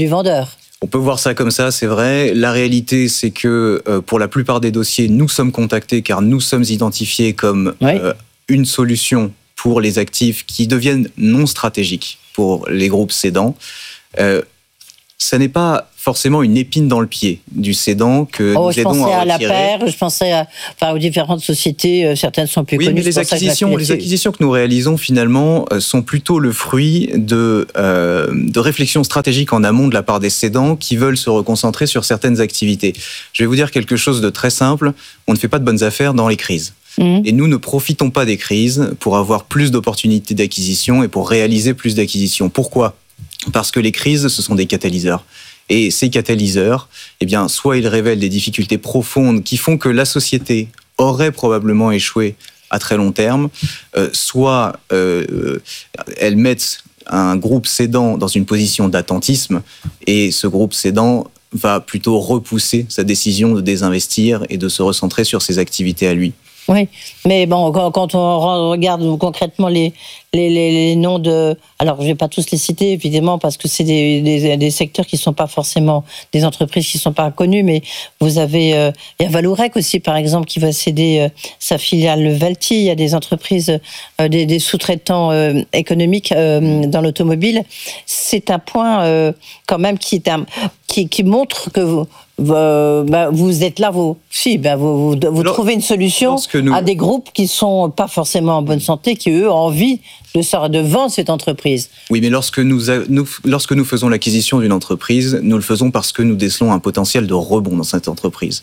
On peut voir ça comme ça, c'est vrai. La réalité, c'est que euh, pour la plupart des dossiers, nous sommes contactés car nous sommes identifiés comme oui. euh, une solution pour les actifs qui deviennent non stratégiques pour les groupes cédants. Euh, ça n'est pas forcément une épine dans le pied du cédant que oh, nous aidons à retirer. Je pensais à la paire, je pensais à, enfin, aux différentes sociétés, euh, certaines sont plus oui, connues. Oui, mais les acquisitions, les acquisitions que nous réalisons finalement euh, sont plutôt le fruit de, euh, de réflexions stratégiques en amont de la part des cédants qui veulent se reconcentrer sur certaines activités. Je vais vous dire quelque chose de très simple, on ne fait pas de bonnes affaires dans les crises. Mmh. Et nous ne profitons pas des crises pour avoir plus d'opportunités d'acquisition et pour réaliser plus d'acquisitions. Pourquoi ? Parce que les crises, ce sont des catalyseurs. Et ces catalyseurs, eh bien, soit ils révèlent des difficultés profondes qui font que la société aurait probablement échoué à très long terme, euh, soit euh, elles mettent un groupe cédant dans une position d'attentisme et ce groupe cédant va plutôt repousser sa décision de désinvestir et de se recentrer sur ses activités à lui. Oui, mais bon, quand on regarde concrètement les, les, les, les noms de... Alors, je ne vais pas tous les citer, évidemment, parce que c'est des, des, des secteurs qui ne sont pas forcément des entreprises qui ne sont pas connues, mais vous avez... Euh, il y a Vallourec aussi, par exemple, qui va céder euh, sa filiale le Velti. Il y a des entreprises, euh, des, des sous-traitants euh, économiques euh, dans l'automobile. C'est un point, euh, quand même, qui, est un, qui, qui montre que... Vous, Euh, bah, vous êtes là, vous, si, bah, vous, vous, vous trouvez une solution nous... à des groupes qui sont pas forcément en bonne santé, qui eux ont envie de, de vendre cette entreprise. Oui, mais lorsque nous, a, nous, lorsque nous faisons l'acquisition d'une entreprise, nous le faisons parce que nous décelons un potentiel de rebond dans cette entreprise.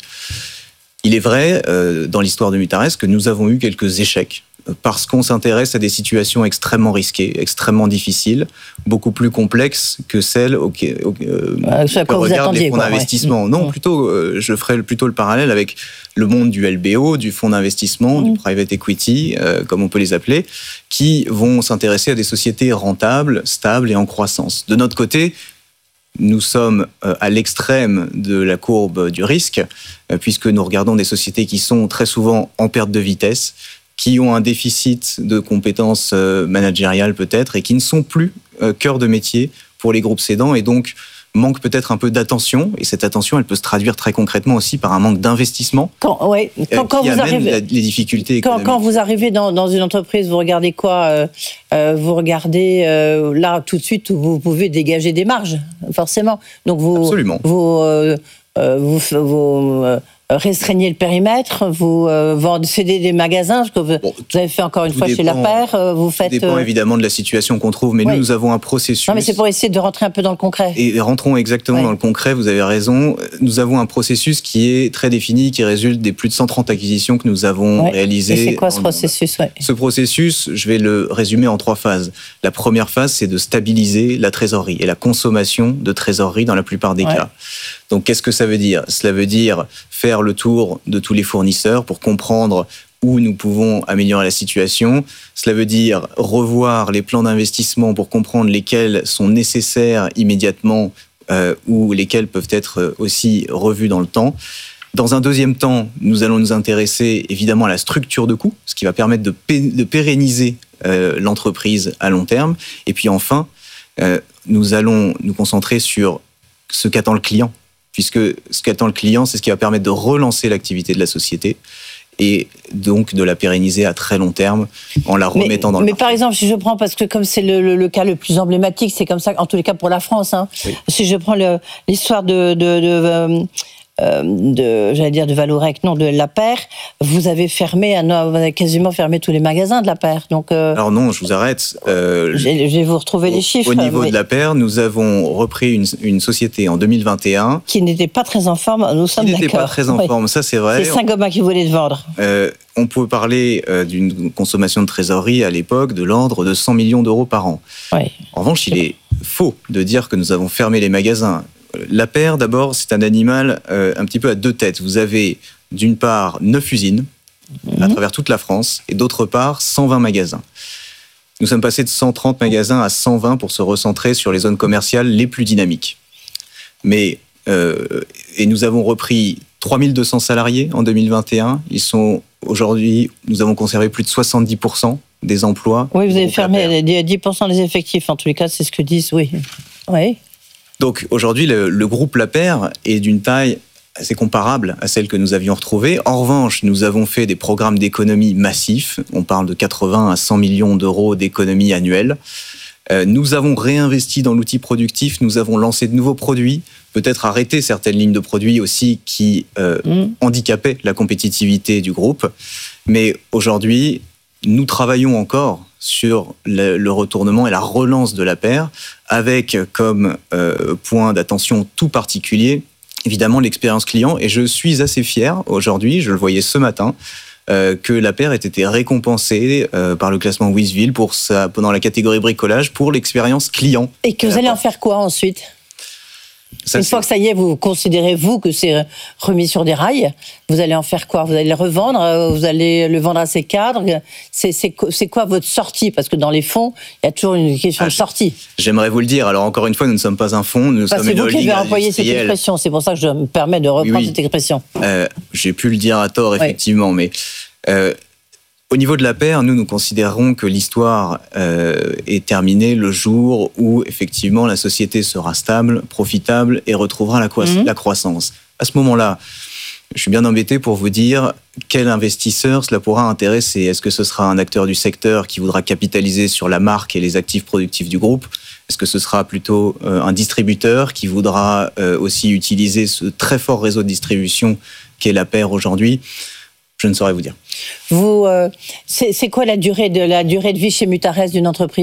Il est vrai, euh, dans l'histoire de Mutares, que nous avons eu quelques échecs. Parce qu'on s'intéresse à des situations extrêmement risquées, extrêmement difficiles, beaucoup plus complexes que celles auxquelles, euh, euh, que regardent les fonds d'investissement. Ouais. Non, plutôt, euh, je ferais plutôt le parallèle avec le monde du L B O, du fonds d'investissement, mmh. du private equity, euh, comme on peut les appeler, qui vont s'intéresser à des sociétés rentables, stables et en croissance. De notre côté, nous sommes à l'extrême de la courbe du risque, puisque nous regardons des sociétés qui sont très souvent en perte de vitesse, qui ont un déficit de compétences managériales peut-être et qui ne sont plus cœur de métier pour les groupes cédants et donc manquent peut-être un peu d'attention. Et cette attention, elle peut se traduire très concrètement aussi par un manque d'investissement quand, ouais, quand, quand qui vous amène arrivez, la, les difficultés quand, économiques. Quand vous arrivez dans, dans une entreprise, vous regardez quoi euh, euh, Vous regardez euh, là tout de suite où vous pouvez dégager des marges, forcément. Donc vous, Absolument. Vous, euh, euh, vous, vous euh, restreignez le périmètre, vous euh, vendez, cédez des magasins, ce que vous, bon, vous avez fait encore une fois dépend, chez La Paire, vous faites... Ça dépend euh... évidemment de la situation qu'on trouve, mais oui. nous, nous avons un processus... Non, mais c'est pour essayer de rentrer un peu dans le concret. Et rentrons exactement oui. dans le concret, vous avez raison. Nous avons un processus qui est très défini, qui résulte des plus de cent trente acquisitions que nous avons oui. réalisées. Et c'est quoi ce processus ouais. Ce processus, je vais le résumer en trois phases. La première phase, c'est de stabiliser la trésorerie et la consommation de trésorerie dans la plupart des ouais. cas. Donc, qu'est-ce que ça veut dire ? Cela veut dire faire le tour de tous les fournisseurs pour comprendre où nous pouvons améliorer la situation. Cela veut dire revoir les plans d'investissement pour comprendre lesquels sont nécessaires immédiatement euh, ou lesquels peuvent être aussi revus dans le temps. Dans un deuxième temps, nous allons nous intéresser évidemment à la structure de coûts, ce qui va permettre de, pé- de pérenniser euh, l'entreprise à long terme. Et puis enfin, euh, nous allons nous concentrer sur ce qu'attend le client. Puisque ce qu'attend le client, c'est ce qui va permettre de relancer l'activité de la société et donc de la pérenniser à très long terme en la remettant mais, dans le Mais marché. Par exemple, si je prends, parce que comme c'est le, le, le cas le plus emblématique, c'est comme ça, en tous les cas pour la France, hein, oui. si je prends le, l'histoire de... de, de euh, Euh, de, j'allais dire de Vallourec, non, de La Paire, vous avez fermé, vous avez quasiment fermé tous les magasins de La Paire. Donc, euh, alors non, je vous arrête. Euh, je vais vous retrouver au, les chiffres. Au niveau mais... de La Paire, nous avons repris une, une société en deux mille vingt et un qui n'était pas très en forme. Nous sommes d'accord. Qui n'était pas très en oui. forme, ça c'est vrai. C'est Saint-Gobain qui voulait le vendre. Euh, on peut parler euh, d'une consommation de trésorerie à l'époque de l'ordre de cent millions d'euros par an. Oui. En revanche, il est faux de dire que nous avons fermé les magasins. La Paire, d'abord, c'est un animal euh, un petit peu à deux têtes. Vous avez, d'une part, neuf usines mmh. à travers toute la France, et d'autre part, cent vingt magasins. Nous sommes passés de cent trente magasins à cent vingt pour se recentrer sur les zones commerciales les plus dynamiques. Mais, euh, et nous avons repris trois mille deux cents salariés en deux mille vingt et un. Ils sont, aujourd'hui, nous avons conservé plus de soixante-dix pour cent des emplois. Oui, vous avez fermé dix pour cent des effectifs, en tous les cas, c'est ce que disent, oui. Oui. Donc aujourd'hui, le, le groupe Lapeyre est d'une taille assez comparable à celle que nous avions retrouvée. En revanche, nous avons fait des programmes d'économie massifs. On parle de quatre-vingts à cent millions d'euros d'économie annuelle. Euh, nous avons réinvesti dans l'outil productif. Nous avons lancé de nouveaux produits. Peut-être arrêté certaines lignes de produits aussi qui euh, mmh. handicapaient la compétitivité du groupe. Mais aujourd'hui, nous travaillons encore sur le, le retournement et la relance de Lapeyre, avec comme euh, point d'attention tout particulier, évidemment, l'expérience client. Et je suis assez fier aujourd'hui, je le voyais ce matin, euh, que Lapeyre ait été récompensé euh, par le classement Wizville pour sa, pendant la catégorie bricolage pour l'expérience client. Et que vous allez en faire quoi ensuite ? Ça, Une fois que ça y est, vous considérez, vous, que c'est remis sur des rails, vous allez en faire quoi ? Vous allez le revendre ? Vous allez le vendre à ses cadres ? C'est, c'est, c'est quoi votre sortie ? Parce que dans les fonds, il y a toujours une question ah, de sortie. J'aimerais vous le dire. Alors, encore une fois, nous ne sommes pas un fonds, nous bah, sommes une holding industrielle. C'est vous qui avez employé cette expression. C'est pour ça que je me permets de reprendre oui, oui. cette expression. Euh, j'ai pu le dire à tort, effectivement, oui. mais... Euh, Au niveau de Lapeyre, nous, nous considérons que l'histoire euh, est terminée le jour où, effectivement, la société sera stable, profitable et retrouvera la, cro- mmh. la croissance. À ce moment-là, je suis bien embêté pour vous dire quel investisseur cela pourra intéresser. Est-ce que ce sera un acteur du secteur qui voudra capitaliser sur la marque et les actifs productifs du groupe ? Est-ce que ce sera plutôt euh, un distributeur qui voudra euh, aussi utiliser ce très fort réseau de distribution qu'est Lapeyre aujourd'hui ? Je ne saurais vous dire. Vous, euh, c'est, c'est quoi la durée de la durée de vie chez Mutares d'une entreprise ?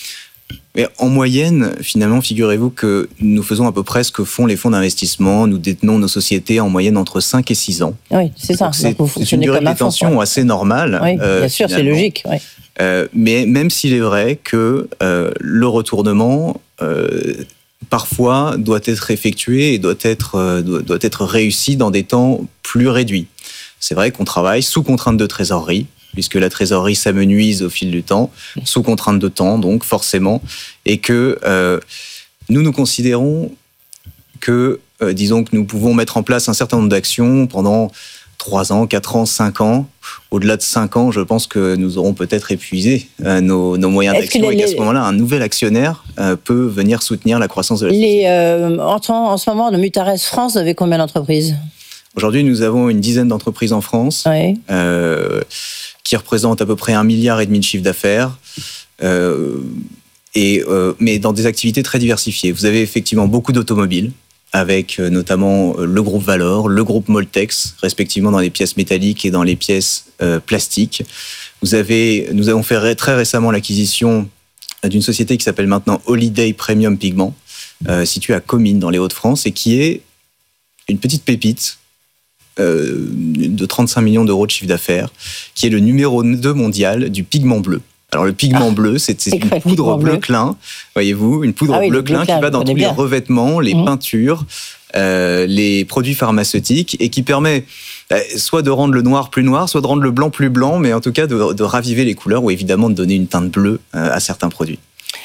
Mais en moyenne, finalement, figurez-vous que nous faisons à peu près ce que font les fonds d'investissement. Nous détenons nos sociétés en moyenne entre cinq et six ans. Oui, c'est ça. Donc c'est, Donc c'est une durée de détention ouais. assez normale. Oui, bien euh, sûr, c'est logique. Oui. Euh, mais même s'il est vrai que euh, le retournement, euh, parfois, doit être effectué et doit être, euh, doit, doit être réussi dans des temps plus réduits. C'est vrai qu'on travaille sous contrainte de trésorerie, puisque la trésorerie s'amenuise au fil du temps, sous contrainte de temps, donc forcément, et que euh, nous nous considérons que, euh, disons que nous pouvons mettre en place un certain nombre d'actions pendant trois ans, quatre ans, cinq ans. Au-delà de cinq ans, je pense que nous aurons peut-être épuisé euh, nos, nos moyens Est-ce d'action les, et qu'à ce moment-là, un nouvel actionnaire euh, peut venir soutenir la croissance de la société. Les, euh, en, en ce moment, de Mutares France, vous avez combien d'entreprises ? Aujourd'hui, nous avons une dizaine d'entreprises en France oui. euh, qui représentent à peu près un milliard et demi de chiffre d'affaires, euh, et, euh, mais dans des activités très diversifiées. Vous avez effectivement beaucoup d'automobiles, avec euh, notamment euh, le groupe Valor, le groupe Moltex, respectivement dans les pièces métalliques et dans les pièces euh, plastiques. Vous avez, nous avons fait ré- très récemment l'acquisition d'une société qui s'appelle maintenant Holiday Premium Pigment, euh, située à Comines, dans les Hauts-de-France, et qui est une petite pépite Euh, de trente-cinq millions d'euros de chiffre d'affaires, qui est le numéro deux mondial du pigment bleu. Alors le pigment ah, bleu, c'est, c'est, c'est une poudre bleu clin, voyez-vous, une poudre ah oui, bleu clin qui va dans tous bien. les revêtements, les mmh. peintures, euh, les produits pharmaceutiques, et qui permet euh, soit de rendre le noir plus noir, soit de rendre le blanc plus blanc, mais en tout cas de, de raviver les couleurs, ou évidemment de donner une teinte bleue euh, à certains produits.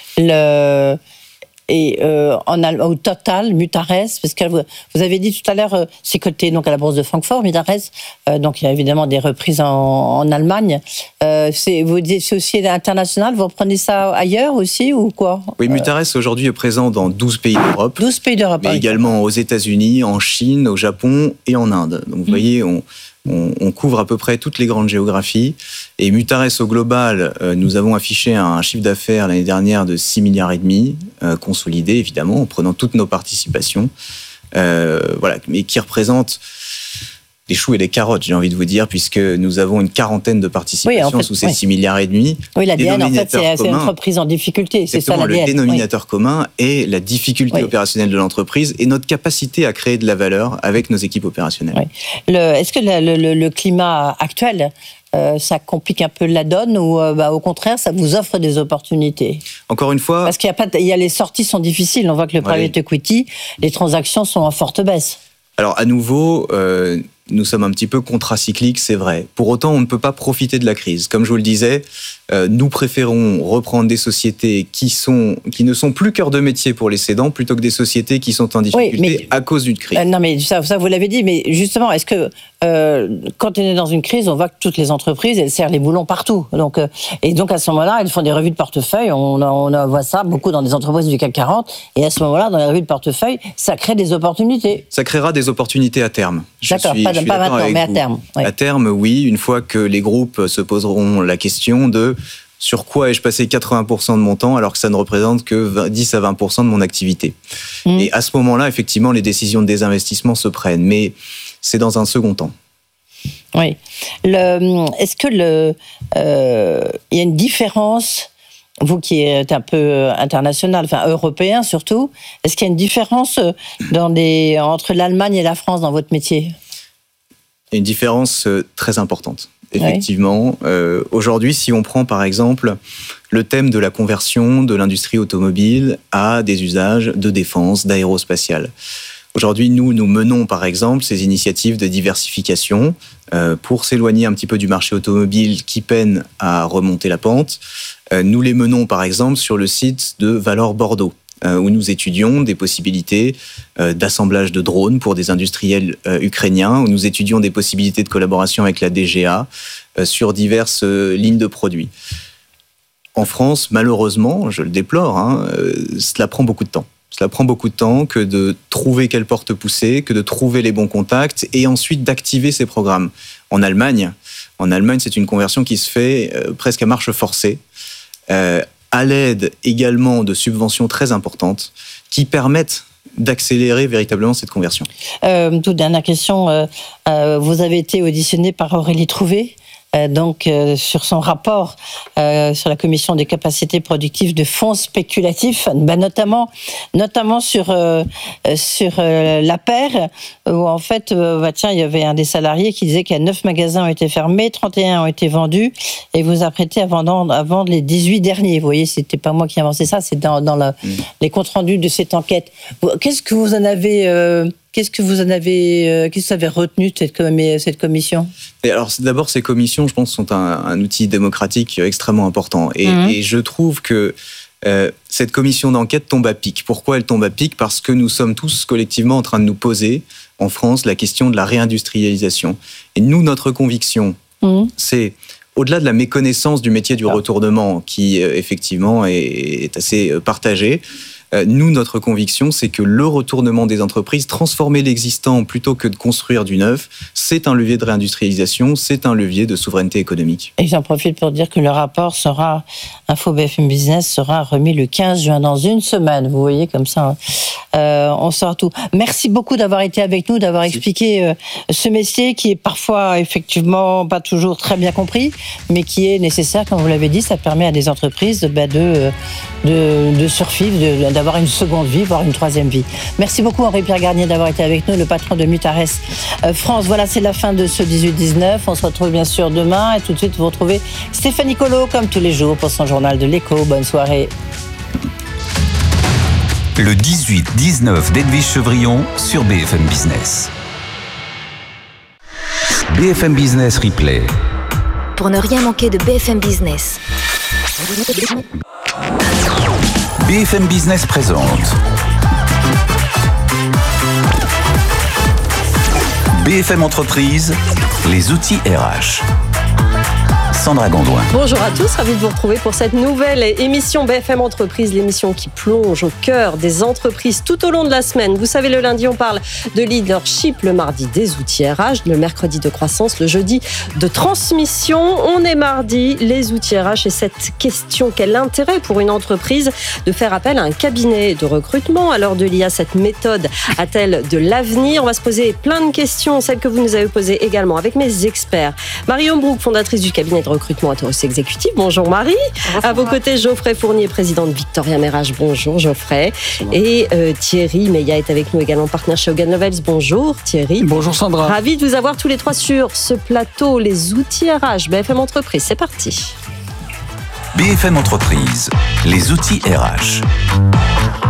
Le... Et euh, en, au total, Mutares, parce que vous, vous avez dit tout à l'heure, euh, c'est coté donc à la bourse de Francfort, Mutares. Euh, donc il y a évidemment des reprises en, en Allemagne. Euh, c'est, vous dites c'est aussi international. Vous reprenez ça ailleurs aussi ou quoi ? Oui, Mutares aujourd'hui est présent dans douze pays d'Europe. douze pays d'Europe. Mais également aux États-Unis, en Chine, au Japon et en Inde. Donc vous mmh. voyez, on On, on couvre à peu près toutes les grandes géographies. Et Mutares, au global, euh, nous avons affiché un chiffre d'affaires l'année dernière de six milliards et demi, euh, consolidé évidemment, en prenant toutes nos participations, euh, voilà, mais qui représente des choux et des carottes, j'ai envie de vous dire, puisque nous avons une quarantaine de participations oui, en fait, sous ces oui. six milliards et demi. Oui, l'A D N, en fait, c'est, c'est une entreprise en difficulté. C'est ça, l'A D N. Le dénominateur oui. commun est la difficulté oui. opérationnelle de l'entreprise et notre capacité à créer de la valeur avec nos équipes opérationnelles. Oui. Le, est-ce que le, le, le climat actuel, euh, ça complique un peu la donne ou euh, bah, au contraire, ça vous offre des opportunités ? Encore une fois... Parce qu'il y a pas, il y a les sorties sont difficiles. On voit que le private oui. equity, les transactions sont en forte baisse. Alors, à nouveau... Euh, Nous sommes un petit peu contracycliques, c'est vrai. Pour autant, on ne peut pas profiter de la crise. Comme je vous le disais, Euh, nous préférons reprendre des sociétés qui, sont, qui ne sont plus cœur de métier pour les cédants plutôt que des sociétés qui sont en difficulté oui, mais, à cause d'une crise. Euh, non, mais ça, ça, vous l'avez dit, mais justement, est-ce que euh, quand on est dans une crise, on voit que toutes les entreprises, elles serrent les boulons partout. Donc, euh, et donc, à ce moment-là, elles font des revues de portefeuille. On, on voit ça beaucoup dans des entreprises du C A C quarante. Et à ce moment-là, dans les revues de portefeuille, ça crée des opportunités. Ça créera des opportunités à terme. Je D'accord, suis, pas, je suis pas maintenant, mais à vous. terme. Oui. À terme, oui, une fois que les groupes se poseront la question de sur quoi ai-je passé quatre-vingts pour cent de mon temps alors que ça ne représente que dix à vingt pour cent de mon activité. Mmh. Et à ce moment-là, effectivement, les décisions de désinvestissement se prennent, mais c'est dans un second temps. Oui. Le, est-ce que le, euh, y a une différence, vous qui êtes un peu international, enfin européen surtout, est-ce qu'il y a une différence dans des, entre l'Allemagne et la France dans votre métier ? Il y a une différence très importante. Effectivement, oui. euh, aujourd'hui, si on prend par exemple le thème de la conversion de l'industrie automobile à des usages de défense, d'aérospatiale. Aujourd'hui, nous, nous menons par exemple ces initiatives de diversification euh, pour s'éloigner un petit peu du marché automobile qui peine à remonter la pente. Euh, nous les menons par exemple sur le site de Valor Bordeaux, euh, où nous étudions des possibilités euh, d'assemblage de drones pour des industriels euh, ukrainiens, où nous étudions des possibilités de collaboration avec la D G A euh, sur diverses euh, lignes de produits. En France, malheureusement, je le déplore, hein, euh, cela prend beaucoup de temps. Cela prend beaucoup de temps que de trouver quelle porte pousser, que de trouver les bons contacts et ensuite d'activer ces programmes. En Allemagne, en Allemagne, c'est une conversion qui se fait euh, presque à marche forcée, euh, à l'aide également de subventions très importantes qui permettent d'accélérer véritablement cette conversion. Euh, toute dernière question, euh, euh, vous avez été auditionné par Aurélie Trouvé. Euh, donc euh, sur son rapport euh, sur la commission des capacités productives de fonds spéculatifs, ben notamment notamment sur euh, sur euh, l'A P E R, où en fait euh, bah tiens il y avait un des salariés qui disait qu'il y a neuf magasins ont été fermés, trente et un ont été vendus, et vous apprêtez à vendre, à vendre les dix-huit derniers. Vous voyez, c'était pas moi qui ai avancé ça, c'est dans, dans la, mmh. les comptes rendus de cette enquête. Qu'est-ce que vous en avez euh, Qu'est-ce que vous en avez, euh, qu'est-ce que vous avez retenu de cette, cette commission ? Et alors, d'abord, ces commissions, je pense, sont un, un outil démocratique extrêmement important. Et, mmh. et je trouve que euh, cette commission d'enquête tombe à pic. Pourquoi elle tombe à pic ? Parce que nous sommes tous collectivement en train de nous poser, en France, la question de la réindustrialisation. Et nous, notre conviction, mmh. c'est, au-delà de la méconnaissance du métier du ah. retournement, qui, euh, effectivement, est, est assez partagée, nous, notre conviction, c'est que le retournement des entreprises, transformer l'existant plutôt que de construire du neuf, c'est un levier de réindustrialisation, c'est un levier de souveraineté économique. Et j'en profite pour dire que le rapport sera, Info B F M Business sera remis le quinze juin, dans une semaine. Vous voyez, comme ça, euh, on saura tout. Merci beaucoup d'avoir été avec nous, d'avoir Merci. expliqué euh, ce métier qui est parfois, effectivement, pas toujours très bien compris, mais qui est nécessaire, comme vous l'avez dit. Ça permet à des entreprises bah, de, de, de survivre, de, d'avoir une seconde vie, voire une troisième vie. Merci beaucoup Henri-Pierre Garnier d'avoir été avec nous, le patron de Mutares euh, France. Voilà, c'est la fin de ce dix-huit dix-neuf. On se retrouve bien sûr demain et tout de suite vous retrouvez Stéphanie Colo comme tous les jours pour son journal de l'écho. Bonne soirée. Le dix-huit dix-neuf d'Edwige Chevrillon sur B F M Business. B F M Business Replay. Pour ne rien manquer de B F M Business. B F M Business présente B F M Entreprise, les outils R H. Sandra Gondouin. Bonjour à tous, ravi de vous retrouver pour cette nouvelle émission B F M Entreprise, l'émission qui plonge au cœur des entreprises tout au long de la semaine. Vous savez, le lundi, on parle de leadership, le mardi des outils R H, le mercredi de croissance, le jeudi de transmission. On est mardi, les outils R H et cette question, quel intérêt pour une entreprise de faire appel à un cabinet de recrutement à l'heure de l'I A, cette méthode a-t-elle de l'avenir ? On va se poser plein de questions, celles que vous nous avez posées également avec mes experts. Marie Hombrook, fondatrice du cabinet de recrutement Atos Exécutif. Bonjour Marie. Bonjour. À vos côtés, Geoffrey Fournier, président de Victoria Merage. Bonjour Geoffrey. Bonjour. Et euh, Thierry Meillat est avec nous également, partenaire chez Hogan Lovells. Bonjour Thierry. Bonjour Sandra. Ravi de vous avoir tous les trois sur ce plateau, les outils R H, B F M Entreprise. C'est parti. B F M Entreprise, les outils R H.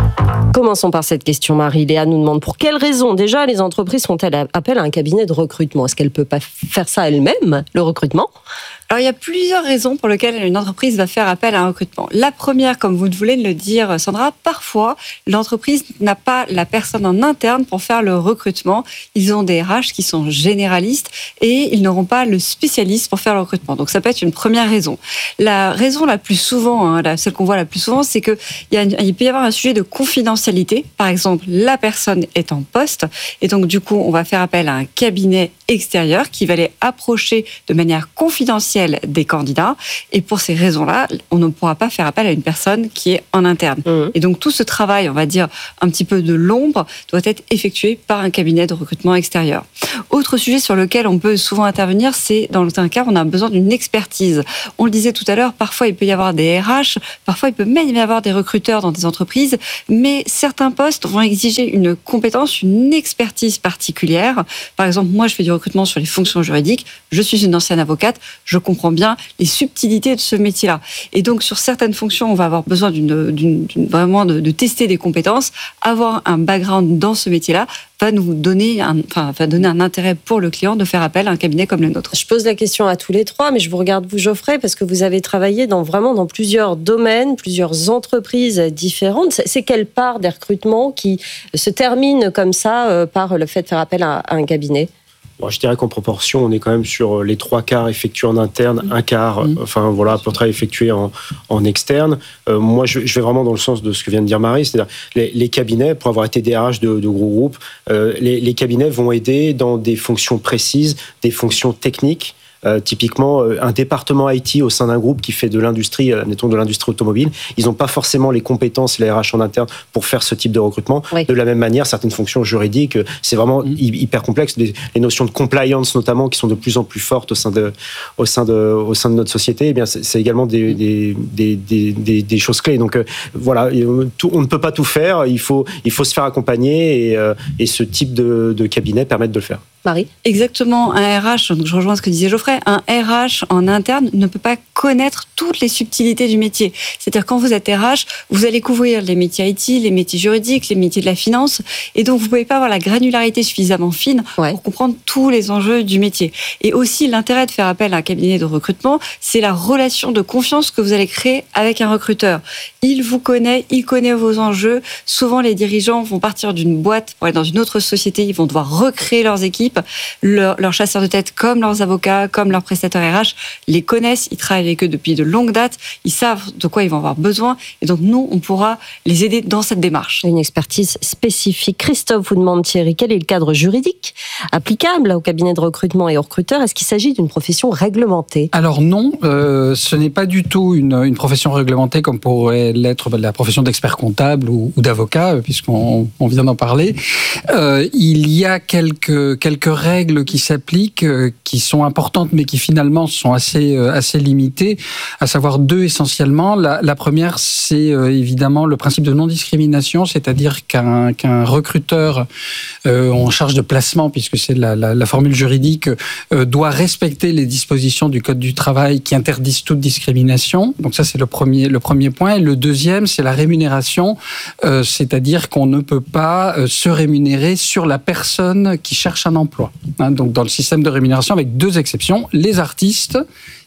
Commençons par cette question, Marie. Léa nous demande pour quelles raisons déjà les entreprises font-elles appel à un cabinet de recrutement ? Est-ce qu'elles ne peuvent pas faire ça elles-mêmes, le recrutement ? Alors, il y a plusieurs raisons pour lesquelles une entreprise va faire appel à un recrutement. La première, comme vous voulez le dire, Sandra, parfois, l'entreprise n'a pas la personne en interne pour faire le recrutement. Ils ont des R H qui sont généralistes et ils n'auront pas le spécialiste pour faire le recrutement. Donc, ça peut être une première raison. La raison la plus souvent, hein, celle qu'on voit la plus souvent, c'est qu'il y a une, il peut y avoir un sujet de confidentialité. Par exemple, la personne est en poste et donc, du coup, on va faire appel à un cabinet extérieur qui va les approcher de manière confidentielle des candidats, et pour ces raisons-là, on ne pourra pas faire appel à une personne qui est en interne. Mmh. Et donc tout ce travail, on va dire un petit peu de l'ombre, doit être effectué par un cabinet de recrutement extérieur. Autre sujet sur lequel on peut souvent intervenir, c'est dans un cas où on a besoin d'une expertise. On le disait tout à l'heure, parfois il peut y avoir des R H, parfois il peut même y avoir des recruteurs dans des entreprises, mais certains postes vont exiger une compétence, une expertise particulière. Par exemple, moi je fais du recrutement sur les fonctions juridiques, je suis une ancienne avocate, je comprend bien les subtilités de ce métier-là. Et donc, sur certaines fonctions, on va avoir besoin d'une, d'une, d'une, vraiment de, de tester des compétences. Avoir un background dans ce métier-là va nous donner un, enfin, va donner un intérêt pour le client de faire appel à un cabinet comme le nôtre. Je pose la question à tous les trois, mais je vous regarde vous, Geoffrey, parce que vous avez travaillé dans, vraiment dans plusieurs domaines, plusieurs entreprises différentes. C'est quelle part des recrutements qui se termine comme ça euh, par le fait de faire appel à, à un cabinet ? Bon, je dirais qu'en proportion, on est quand même sur les trois quarts effectués en interne, un quart, mmh. enfin voilà, à peu près effectué en, en externe. Euh, moi, je, je vais vraiment dans le sens de ce que vient de dire Marie, c'est-à-dire les, les cabinets, pour avoir été D R H de, de gros groupes, euh, les, les cabinets vont aider dans des fonctions précises, des fonctions techniques. Euh, typiquement, euh, un département I T au sein d'un groupe qui fait de l'industrie, euh, mettons de l'industrie automobile, ils n'ont pas forcément les compétences, les R H en interne pour faire ce type de recrutement. Oui. De la même manière, certaines fonctions juridiques, euh, c'est vraiment mmh. hyper complexe. Les, les notions de compliance, notamment, qui sont de plus en plus fortes au sein de, au sein de, au sein de notre société, eh bien, c'est, c'est également des, des, des, des, des, des choses clés. Donc euh, voilà, tout, on ne peut pas tout faire. Il faut, il faut se faire accompagner et, euh, et ce type de, de cabinet permet de le faire. Marie ? Exactement, un R H, donc je rejoins ce que disait Geoffrey, un R H en interne ne peut pas connaître toutes les subtilités du métier. C'est-à-dire quand vous êtes R H, vous allez couvrir les métiers I T, les métiers juridiques, les métiers de la finance, et donc vous ne pouvez pas avoir la granularité suffisamment fine ouais. pour comprendre tous les enjeux du métier. Et aussi, l'intérêt de faire appel à un cabinet de recrutement, c'est la relation de confiance que vous allez créer avec un recruteur. Il vous connaît, il connaît vos enjeux. Souvent, les dirigeants vont partir d'une boîte pour aller dans une autre société, ils vont devoir recréer leurs équipes. Leurs leur chasseurs de tête, comme leurs avocats, comme leurs prestataires R H, les connaissent, ils travaillent avec eux depuis de longues dates, ils savent de quoi ils vont avoir besoin, et donc nous, on pourra les aider dans cette démarche. Une expertise spécifique. Christophe vous demande, Thierry, quel est le cadre juridique applicable au cabinet de recrutement et aux recruteurs ? Est-ce qu'il s'agit d'une profession réglementée ? Alors non, euh, ce n'est pas du tout une, une profession réglementée comme pourrait l'être la profession d'expert comptable ou, ou d'avocat, puisqu'on on vient d'en parler. Euh, il y a quelques, quelques règles qui s'appliquent, euh, qui sont importantes, mais qui finalement sont assez, euh, assez limitées, à savoir deux essentiellement. La, la première, c'est euh, évidemment le principe de non-discrimination, c'est-à-dire qu'un, qu'un recruteur euh, en charge de placement, puisque c'est la, la, la formule juridique, euh, doit respecter les dispositions du Code du travail qui interdisent toute discrimination. Donc ça, c'est le premier, le premier point. Et le deuxième, c'est la rémunération, euh, c'est-à-dire qu'on ne peut pas euh, se rémunérer sur la personne qui cherche un emploi. Hein, donc dans le système de rémunération, avec deux exceptions, les artistes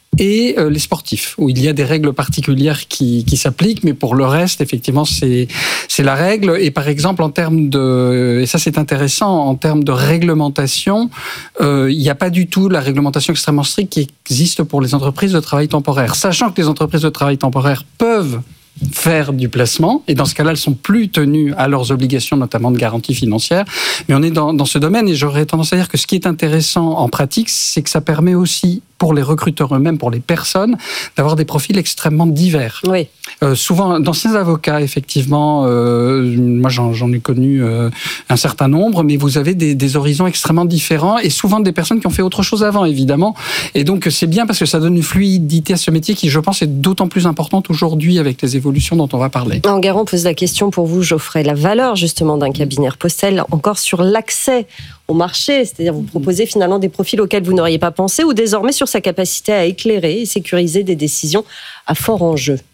et euh, les sportifs, où il y a des règles particulières qui, qui s'appliquent, mais pour le reste, effectivement, c'est, c'est la règle. Et par exemple, en termes de, et ça c'est intéressant, en termes de réglementation, euh, il n'y a pas du tout la réglementation extrêmement stricte qui existe pour les entreprises de travail temporaire. Sachant que les entreprises de travail temporaire peuvent faire du placement, et dans ce cas-là, elles sont plus tenues à leurs obligations, notamment de garantie financière. Mais on est dans, dans ce domaine, et j'aurais tendance à dire que ce qui est intéressant en pratique, c'est que ça permet aussi, pour les recruteurs eux-mêmes, pour les personnes, d'avoir des profils extrêmement divers. Oui. Euh, souvent, d'anciens avocats, effectivement, euh, moi j'en, j'en ai connu euh, un certain nombre, mais vous avez des, des horizons extrêmement différents, et souvent des personnes qui ont fait autre chose avant, évidemment. Et donc c'est bien parce que ça donne une fluidité à ce métier qui, je pense, est d'autant plus importante aujourd'hui avec les évolutions dont on va parler. Enguerrand pose la question pour vous, Geoffrey. La valeur, justement, d'un cabinet repose-t-elle encore sur l'accès au marché, c'est-à-dire vous proposez finalement des profils auxquels vous n'auriez pas pensé, ou désormais sur sa capacité à éclairer et sécuriser des décisions à fort enjeu?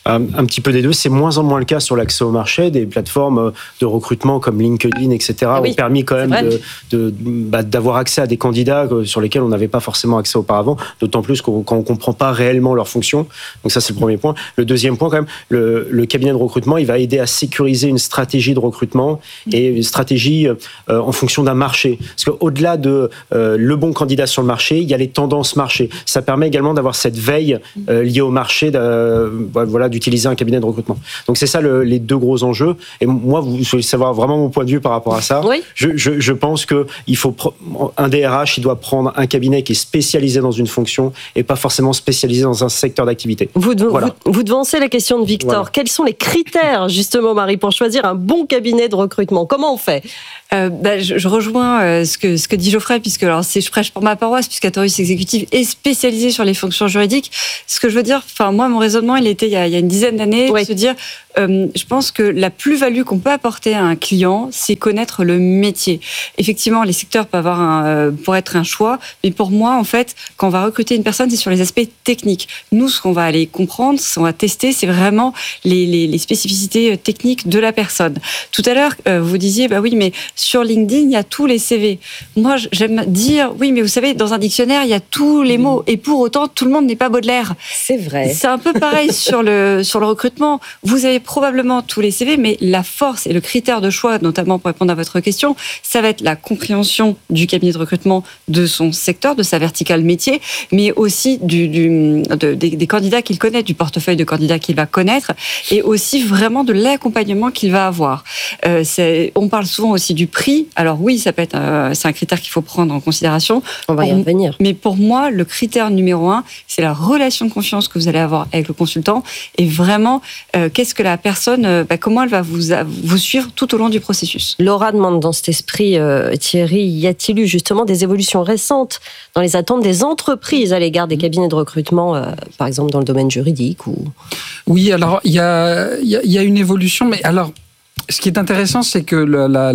un, un petit peu des deux. C'est moins en moins le cas sur l'accès au marché. Des plateformes de recrutement comme LinkedIn, et cetera, ah oui, ont permis quand même de, de, bah, d'avoir accès à des candidats sur lesquels on n'avait pas forcément accès auparavant, d'autant plus qu'on, quand on ne comprend pas réellement leurs fonctions. Donc ça, c'est le premier point. Le deuxième point, quand même, le, le cabinet de recrutement, il va aider à sécuriser une stratégie de recrutement et une stratégie euh, en fonction d'un marché. Parce qu'au-delà de euh, le bon candidat sur le marché, il y a les tendances marché. Ça permet également d'avoir cette veille euh, liée au marché, de, voilà, d'utiliser un cabinet de recrutement. Donc c'est ça le, les deux gros enjeux. Et moi, vous voulez savoir vraiment mon point de vue par rapport à ça. Oui. Je, je, je pense que il faut un D R H, il doit prendre un cabinet qui est spécialisé dans une fonction et pas forcément spécialisé dans un secteur d'activité. Vous, de, voilà. vous, vous devancez la question de Victor. Voilà. Quels sont les critères, justement, Marie, pour choisir un bon cabinet de recrutement? Comment on fait? Euh, bah, je, je rejoins euh, ce que ce que dit Geoffrey, puisque alors c'est je prêche pour ma paroisse, puisque Atorius Exécutif est spécialisé sur les fonctions juridiques. Ce que je veux dire, enfin moi mon raisonnement il était il y a, il y a une dizaine d'années, oui. de se dire, euh, je pense que la plus-value qu'on peut apporter à un client, c'est connaître le métier. Effectivement, les secteurs peuvent avoir un, euh, pour être un choix, mais pour moi en fait, quand on va recruter une personne, c'est sur les aspects techniques. Nous, ce qu'on va aller comprendre, ce qu'on va tester, c'est vraiment les, les, les spécificités techniques de la personne. Tout à l'heure, euh, vous disiez, bah oui, mais sur LinkedIn, il y a tous les C V. Moi, j'aime dire, oui, mais vous savez, dans un dictionnaire, il y a tous les mots. Et pour autant, tout le monde n'est pas Baudelaire. C'est vrai. C'est un peu pareil sur le, sur le recrutement. Vous avez probablement tous les C V, mais la force et le critère de choix, notamment pour répondre à votre question, ça va être la compréhension du cabinet de recrutement, de son secteur, de sa verticale métier, mais aussi du, du, de, des, des candidats qu'il connaît, du portefeuille de candidats qu'il va connaître, et aussi vraiment de l'accompagnement qu'il va avoir. Euh, c'est, on parle souvent aussi du prix. Alors oui, ça peut être, euh, c'est un critère qu'il faut prendre en considération. On va y pour, revenir. Mais pour moi, le critère numéro un, c'est la relation de confiance que vous allez avoir avec le consultant, et vraiment, euh, qu'est-ce que la personne, euh, bah, comment elle va vous, vous suivre tout au long du processus. Laura demande dans cet esprit, euh, Thierry, y a-t-il eu justement des évolutions récentes dans les attentes des entreprises à l'égard des cabinets de recrutement, euh, par exemple dans le domaine juridique ou... Oui, alors il y a, y, a, y a une évolution, mais alors... Ce qui est intéressant, c'est que le, la,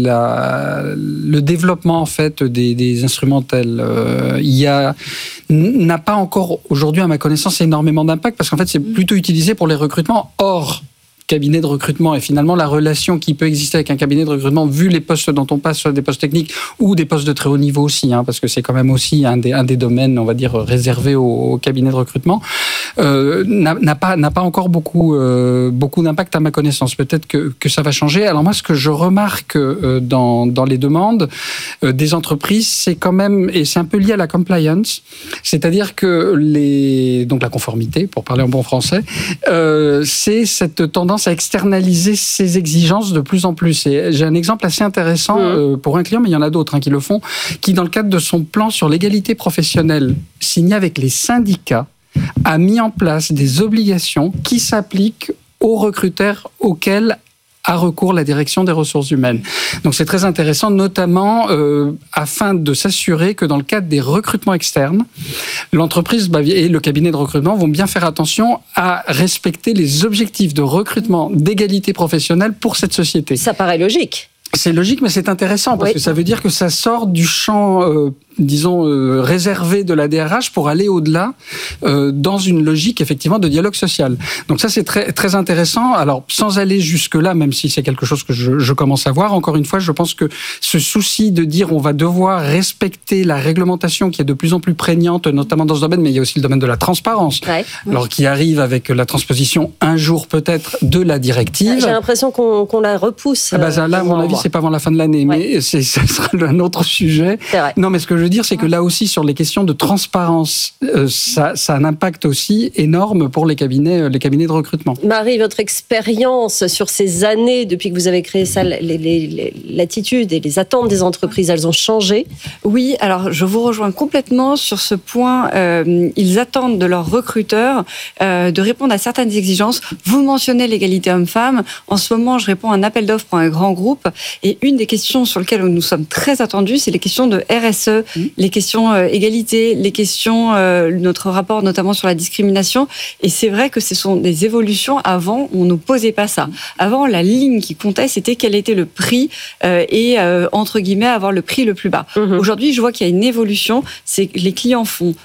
la, le développement en fait des, des instrumentels, euh, il y a n'a pas encore aujourd'hui, à ma connaissance, énormément d'impact parce qu'en fait, c'est plutôt utilisé pour les recrutements hors cabinet de recrutement, et finalement la relation qui peut exister avec un cabinet de recrutement, vu les postes dont on passe, soit des postes techniques ou des postes de très haut niveau aussi, hein, parce que c'est quand même aussi un des, un des domaines, on va dire, réservés au, au cabinet de recrutement, euh, n'a, n'a pas, n'a pas encore beaucoup, euh, beaucoup d'impact à ma connaissance. Peut-être que, que ça va changer. Alors moi, ce que je remarque euh, dans, dans les demandes euh, des entreprises, c'est quand même, et c'est un peu lié à la compliance, c'est-à-dire que les, donc la conformité, pour parler en bon français, euh, c'est cette tendance à externaliser ses exigences de plus en plus. Et j'ai un exemple assez intéressant mmh. euh, pour un client, mais il y en a d'autres hein, qui le font, qui, dans le cadre de son plan sur l'égalité professionnelle signé avec les syndicats, a mis en place des obligations qui s'appliquent aux recruteurs auxquels a recours la direction des ressources humaines. Donc c'est très intéressant, notamment euh, afin de s'assurer que dans le cadre des recrutements externes, l'entreprise et le cabinet de recrutement vont bien faire attention à respecter les objectifs de recrutement d'égalité professionnelle pour cette société. Ça paraît logique. C'est logique, mais c'est intéressant parce oui. que ça veut dire que ça sort du champ, euh, disons, euh, réservé de la D R H pour aller au-delà euh, dans une logique, effectivement, de dialogue social. Donc ça, c'est très, très intéressant. Alors, sans aller jusque-là, même si c'est quelque chose que je, je commence à voir, encore une fois, je pense que ce souci de dire on va devoir respecter la réglementation qui est de plus en plus prégnante, notamment dans ce domaine, mais il y a aussi le domaine de la transparence, ouais. alors qui arrive avec la transposition un jour peut-être de la directive. J'ai l'impression qu'on, qu'on la repousse. Ah bah, ça, là, à mon avis, c'est pas avant la fin de l'année, ouais. mais c'est, ça sera un autre sujet. Non, mais ce que je veux dire, c'est que là aussi, sur les questions de transparence, euh, ça, ça a un impact aussi énorme pour les cabinets, les cabinets de recrutement. Marie, votre expérience sur ces années, depuis que vous avez créé ça, les, les, les, l'attitude et les attentes des entreprises, elles ont changé? Oui, alors je vous rejoins complètement sur ce point. Euh, ils attendent de leurs recruteurs euh, de répondre à certaines exigences. Vous mentionnez l'égalité homme-femme. En ce moment, je réponds à un appel d'offres pour un grand groupe. Et une des questions sur lesquelles nous sommes très attendus, c'est les questions de R S E, mmh. les questions euh, égalité, les questions, euh, notre rapport notamment sur la discrimination. Et c'est vrai que ce sont des évolutions. Avant, on ne posait pas ça. Avant, la ligne qui comptait, c'était quel était le prix euh, et, euh, entre guillemets, avoir le prix le plus bas. Mmh. Aujourd'hui, je vois qu'il y a une évolution. C'est que les clients font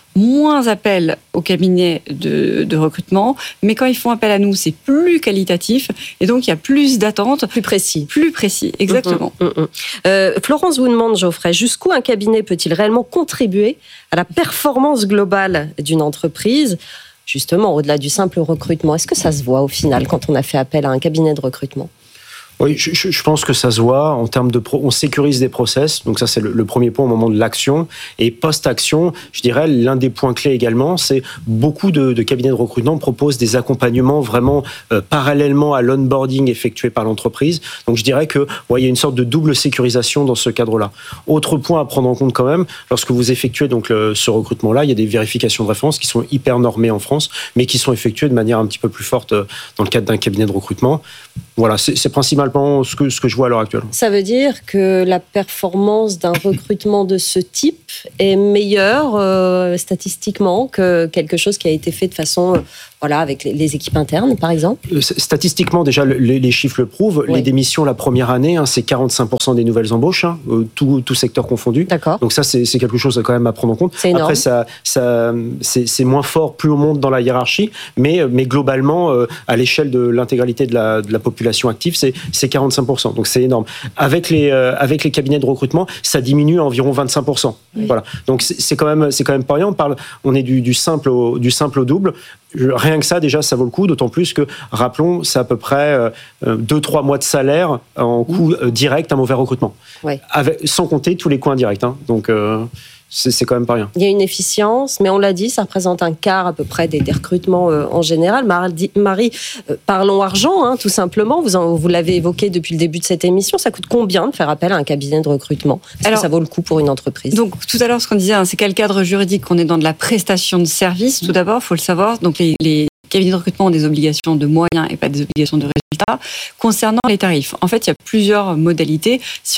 moins appel aux cabinets de, de recrutement, mais quand ils font appel à nous, c'est plus qualitatif, et donc il y a plus d'attentes. Plus précis. Plus précis, exactement. Mmh, mmh, mmh. Euh, Florence vous demande, Geoffrey, jusqu'où un cabinet peut-il réellement contribuer à la performance globale d'une entreprise ? Justement, au-delà du simple recrutement, est-ce que ça se voit au final quand on a fait appel à un cabinet de recrutement ? Oui, je, je pense que ça se voit en termes de... Pro, on sécurise des process, donc ça c'est le, le premier point au moment de l'action. Et post-action, je dirais, l'un des points clés également, c'est beaucoup de, de cabinets de recrutement proposent des accompagnements vraiment euh, parallèlement à l'onboarding effectué par l'entreprise. Donc je dirais que ouais, il y a une sorte de double sécurisation dans ce cadre-là. Autre point à prendre en compte quand même, lorsque vous effectuez donc le, ce recrutement-là, il y a des vérifications de référence qui sont hyper normées en France, mais qui sont effectuées de manière un petit peu plus forte dans le cadre d'un cabinet de recrutement. Voilà, c'est, c'est principalement Ce que, ce que je vois à l'heure actuelle. Ça veut dire que la performance d'un recrutement de ce type est meilleure euh, statistiquement que quelque chose qui a été fait de façon, euh, voilà, avec les, les équipes internes, par exemple ? Statistiquement, déjà, les, les chiffres le prouvent. Oui. Les démissions la première année, hein, c'est quarante-cinq pour cent des nouvelles embauches, hein, tout, tout secteur confondu. D'accord. Donc ça, c'est, c'est quelque chose quand même à prendre en compte. C'est énorme. Après, ça, ça, c'est, c'est moins fort, plus on monte dans la hiérarchie, mais, mais globalement, euh, à l'échelle de l'intégralité de la, de la population active, c'est, c'est quarante-cinq pour cent. Donc c'est énorme. Avec les, euh, avec les cabinets de recrutement, ça diminue à environ vingt-cinq pour cent. Oui. Voilà. Donc c'est, c'est, quand même, c'est quand même pas rien. On, parle, on est du, du, simple au, du simple au double. Rien que ça, déjà, ça vaut le coup, d'autant plus que, rappelons, c'est à peu près deux à trois mois de salaire en coût mmh. direct, un mauvais recrutement. Ouais. Avec, sans compter tous les coûts indirects. Hein. Donc, euh, c'est, c'est quand même pas rien. Il y a une efficience, mais on l'a dit, ça représente un quart à peu près des, des recrutements euh, en général. Marie, Marie euh, parlons argent, hein, tout simplement. Vous, en, vous l'avez évoqué depuis le début de cette émission. Ça coûte combien de faire appel à un cabinet de recrutement ? Est-ce Alors, que ça vaut le coup pour une entreprise ? Donc, tout à l'heure, ce qu'on disait, hein, c'est quel cadre juridique qu'on est dans de la prestation de services. Tout d'abord, il faut le savoir. Donc, les, les cabinets de recrutement ont des obligations de moyens et pas des obligations de résultats. Concernant les tarifs, en fait, il y a plusieurs modalités. Si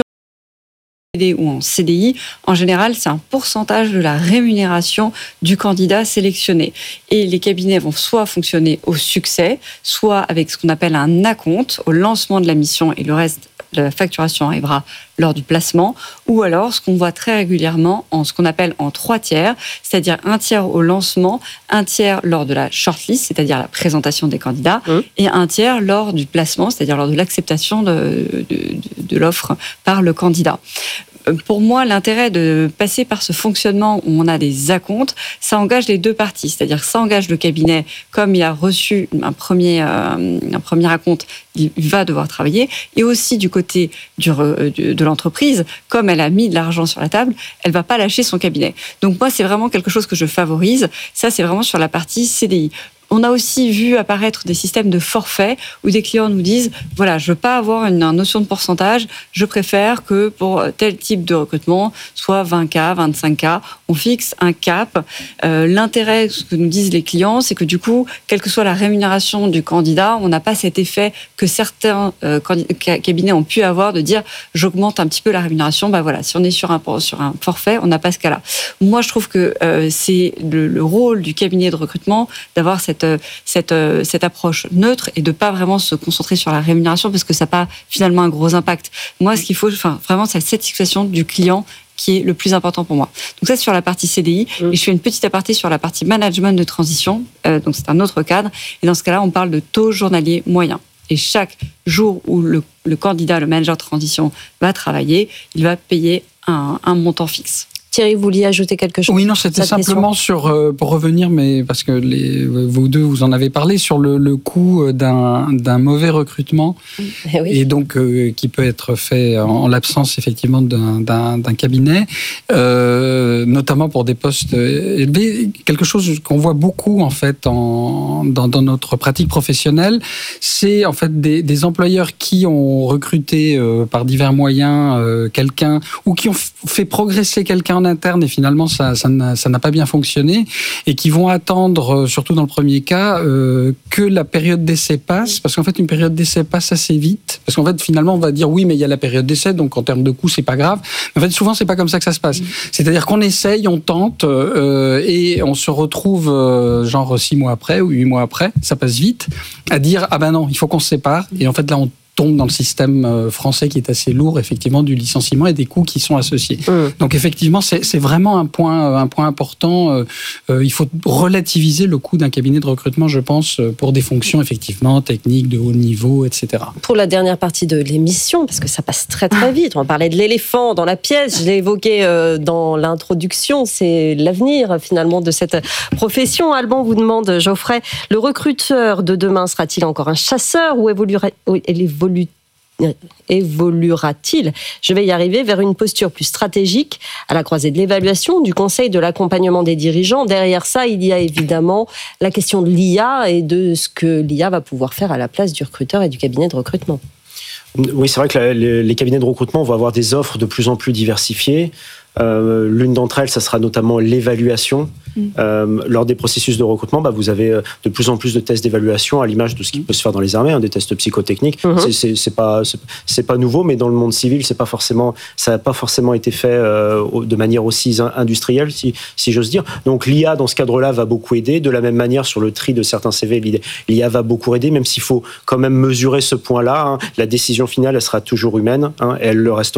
C D I ou en C D I, en général, c'est un pourcentage de la rémunération du candidat sélectionné. Et les cabinets vont soit fonctionner au succès, soit avec ce qu'on appelle un acompte au lancement de la mission, et le reste de la facturation arrivera lors du placement, ou alors ce qu'on voit très régulièrement en ce qu'on appelle en trois tiers, c'est-à-dire un tiers au lancement, un tiers lors de la shortlist, c'est-à-dire la présentation des candidats, mmh. et un tiers lors du placement, c'est-à-dire lors de l'acceptation de, de, de, de l'offre par le candidat. Pour moi, l'intérêt de passer par ce fonctionnement où on a des acomptes, ça engage les deux parties. C'est-à-dire que ça engage le cabinet, comme il a reçu un premier, euh, un premier acompte, il va devoir travailler. Et aussi du côté du, de, de l'entreprise, comme elle a mis de l'argent sur la table, elle ne va pas lâcher son cabinet. Donc moi, c'est vraiment quelque chose que je favorise. Ça, c'est vraiment sur la partie C D I. On a aussi vu apparaître des systèmes de forfait où des clients nous disent « Voilà, je ne veux pas avoir une notion de pourcentage, je préfère que pour tel type de recrutement, soit vingt K, vingt-cinq K, on fixe un cap. Euh, » L'intérêt, ce que nous disent les clients, c'est que du coup, quelle que soit la rémunération du candidat, on n'a pas cet effet que certains euh, cabinets ont pu avoir de dire « J'augmente un petit peu la rémunération. » Ben voilà, si on est sur un, sur un forfait, on n'a pas ce cas-là. Moi, je trouve que euh, c'est le, le rôle du cabinet de recrutement d'avoir cette Cette, cette approche neutre et de ne pas vraiment se concentrer sur la rémunération parce que ça n'a pas finalement un gros impact. Moi, ce qu'il faut, enfin, vraiment, c'est la satisfaction du client qui est le plus important pour moi. Donc ça, c'est sur la partie C D I. Mmh. Et je fais une petite aparté sur la partie management de transition. Euh, donc c'est un autre cadre. Et dans ce cas-là, on parle de taux journalier moyen. Et chaque jour où le, le candidat, le manager de transition va travailler, il va payer un, un montant fixe. Thierry, vous vouliez ajouter quelque chose ? Oui, non, c'était simplement sur, euh, pour revenir, mais parce que les, vous deux, vous en avez parlé, sur le, le coût d'un, d'un mauvais recrutement, eh oui. et donc euh, qui peut être fait en, en l'absence effectivement d'un, d'un, d'un cabinet, euh, notamment pour des postes élevés. Quelque chose qu'on voit beaucoup en fait en, dans, dans notre pratique professionnelle, c'est en fait des, des employeurs qui ont recruté euh, par divers moyens euh, quelqu'un ou qui ont f- fait progresser quelqu'un en interne et finalement ça, ça, n'a, ça n'a pas bien fonctionné et qui vont attendre, surtout dans le premier cas, euh, que la période d'essai passe, parce qu'en fait une période d'essai passe assez vite, parce qu'en fait finalement on va dire oui mais il y a la période d'essai donc en termes de coût c'est pas grave, mais en fait souvent c'est pas comme ça que ça se passe, c'est-à-dire qu'on essaye, on tente euh, et on se retrouve euh, genre six mois après ou huit mois après, ça passe vite, à dire ah ben non il faut qu'on se sépare et en fait là on tombe dans le système français qui est assez lourd, effectivement, du licenciement et des coûts qui sont associés. Mmh. Donc, effectivement, c'est, c'est vraiment un point, un point important. Euh, il faut relativiser le coût d'un cabinet de recrutement, je pense, pour des fonctions, effectivement, techniques, de haut niveau, et cetera. Pour la dernière partie de l'émission, parce que ça passe très, très vite, on parlait de l'éléphant dans la pièce, je l'ai évoqué dans l'introduction, c'est l'avenir, finalement, de cette profession. Alban vous demande, Geoffrey, le recruteur de demain sera-t-il encore un chasseur ou évoluera, évolue, évoluera-t-il, je vais y arriver, vers une posture plus stratégique à la croisée de l'évaluation, du conseil, de l'accompagnement des dirigeants. Derrière ça, il y a évidemment la question de l'I A et de ce que l'I A va pouvoir faire à la place du recruteur et du cabinet de recrutement. Oui, c'est vrai que la, les, les cabinets de recrutement vont avoir des offres de plus en plus diversifiées. Euh, l'une d'entre elles, ça sera notamment l'évaluation. Mmh. Euh, lors des processus de recrutement, bah, vous avez de plus en plus de tests d'évaluation à l'image de ce qui peut se faire dans les armées, hein, des tests psychotechniques. Mmh. C'est, c'est, c'est pas, c'est, c'est pas nouveau, mais dans le monde civil, c'est pas forcément, ça n'a pas forcément été fait euh, de manière aussi industrielle, si, si j'ose dire. Donc l'I A, dans ce cadre-là, va beaucoup aider. De la même manière, sur le tri de certains C V, l'I A va beaucoup aider, même s'il faut quand même mesurer ce point-là. Hein. La décision finale, elle sera toujours humaine, hein, et elle le restera.